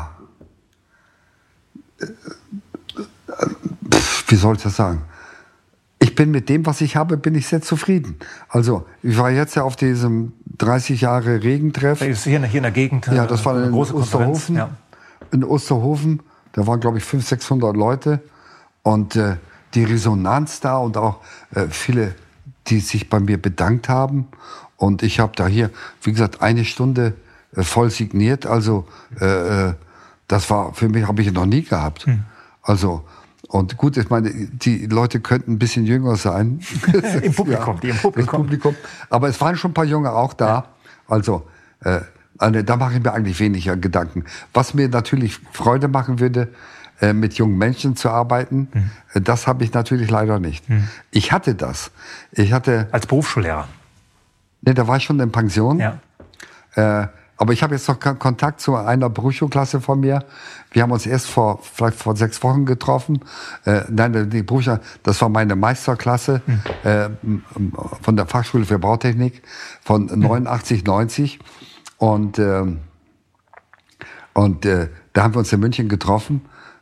wie soll ich das sagen? Ich bin mit dem, was ich habe, bin ich sehr zufrieden. Also, ich war jetzt ja auf diesem dreißig Jahre Regentreff. Das ist hier, hier in der Gegend. Ja, das war in Osterhofen. Ja. In Osterhofen, da waren, glaube ich, fünfhundert, sechshundert Leute. Und äh, die Resonanz da und auch äh, viele, die sich bei mir bedankt haben. Und ich habe da hier, wie gesagt, eine Stunde äh, voll signiert. Also, äh, das war für mich, habe ich noch nie gehabt. Hm. Also, und gut, ich meine, die Leute könnten ein bisschen jünger sein. Im Publikum, ja, die im Publikum. Publikum. Aber es waren schon ein paar Junge auch da. Ja. Also, äh, da mache ich mir eigentlich weniger Gedanken. Was mir natürlich Freude machen würde, äh, mit jungen Menschen zu arbeiten, mhm. äh, das habe ich natürlich leider nicht. Mhm. Ich hatte das. Ich hatte als Berufsschullehrer? Ne, da war ich schon in Pension. Ja. Äh, Aber ich habe jetzt noch Kontakt zu einer Berufsschulklasse von mir. Wir haben uns erst vor vielleicht vor sechs Wochen getroffen. Äh, nein, die Berufsschule, das war meine Meisterklasse hm. äh, von der Fachschule für Bautechnik von neunundachtzig, neunzig. Und, äh, und äh, da haben wir uns in München getroffen.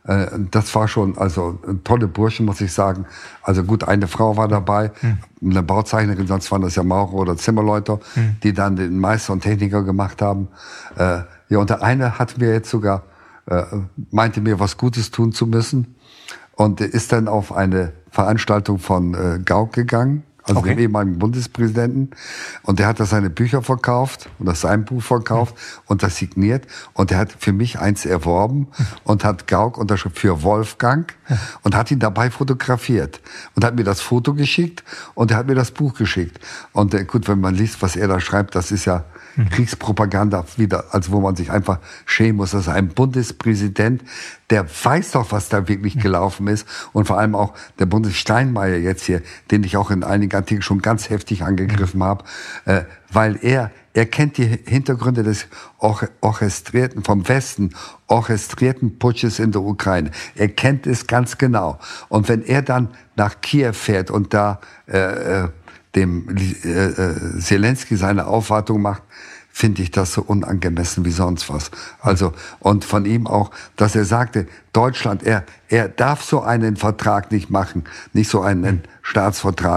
Äh, das war schon, also tolle Burschen, muss ich sagen. Also gut, eine Frau war dabei, hm. eine Bauzeichnerin, sonst waren das ja Maurer oder Zimmerleute, hm. die dann den Meister und Techniker gemacht haben. Äh, ja, und der eine hat mir jetzt sogar, äh, meinte mir, was Gutes tun zu müssen und ist dann auf eine Veranstaltung von äh, Gauck gegangen. Also okay. dem ehemaligen Bundespräsidenten. Und der hat da seine Bücher verkauft und das sein Buch verkauft mhm. und das signiert. Und der hat für mich eins erworben mhm. und hat Gauck unterschrieben für Wolfgang mhm. und hat ihn dabei fotografiert. Und hat mir das Foto geschickt und er hat mir das Buch geschickt. Und äh, gut, wenn man liest, was er da schreibt, das ist ja mhm. Kriegspropaganda wieder, also wo man sich einfach schämen muss. Das ist ein Bundespräsident, der weiß doch, was da wirklich gelaufen ist. Und vor allem auch der Bundessteinmeier jetzt hier, den ich auch in einigen Artikeln schon ganz heftig angegriffen habe, äh, weil er, er kennt die Hintergründe des orchestrierten, vom Westen orchestrierten Putsches in der Ukraine. Er kennt es ganz genau. Und wenn er dann nach Kiew fährt und da äh, dem äh, Zelensky seine Aufwartung macht, finde ich das so unangemessen wie sonst was. Also, und von ihm auch, dass er sagte, Deutschland, er, er darf so einen Vertrag nicht machen, nicht so einen Staatsvertrag.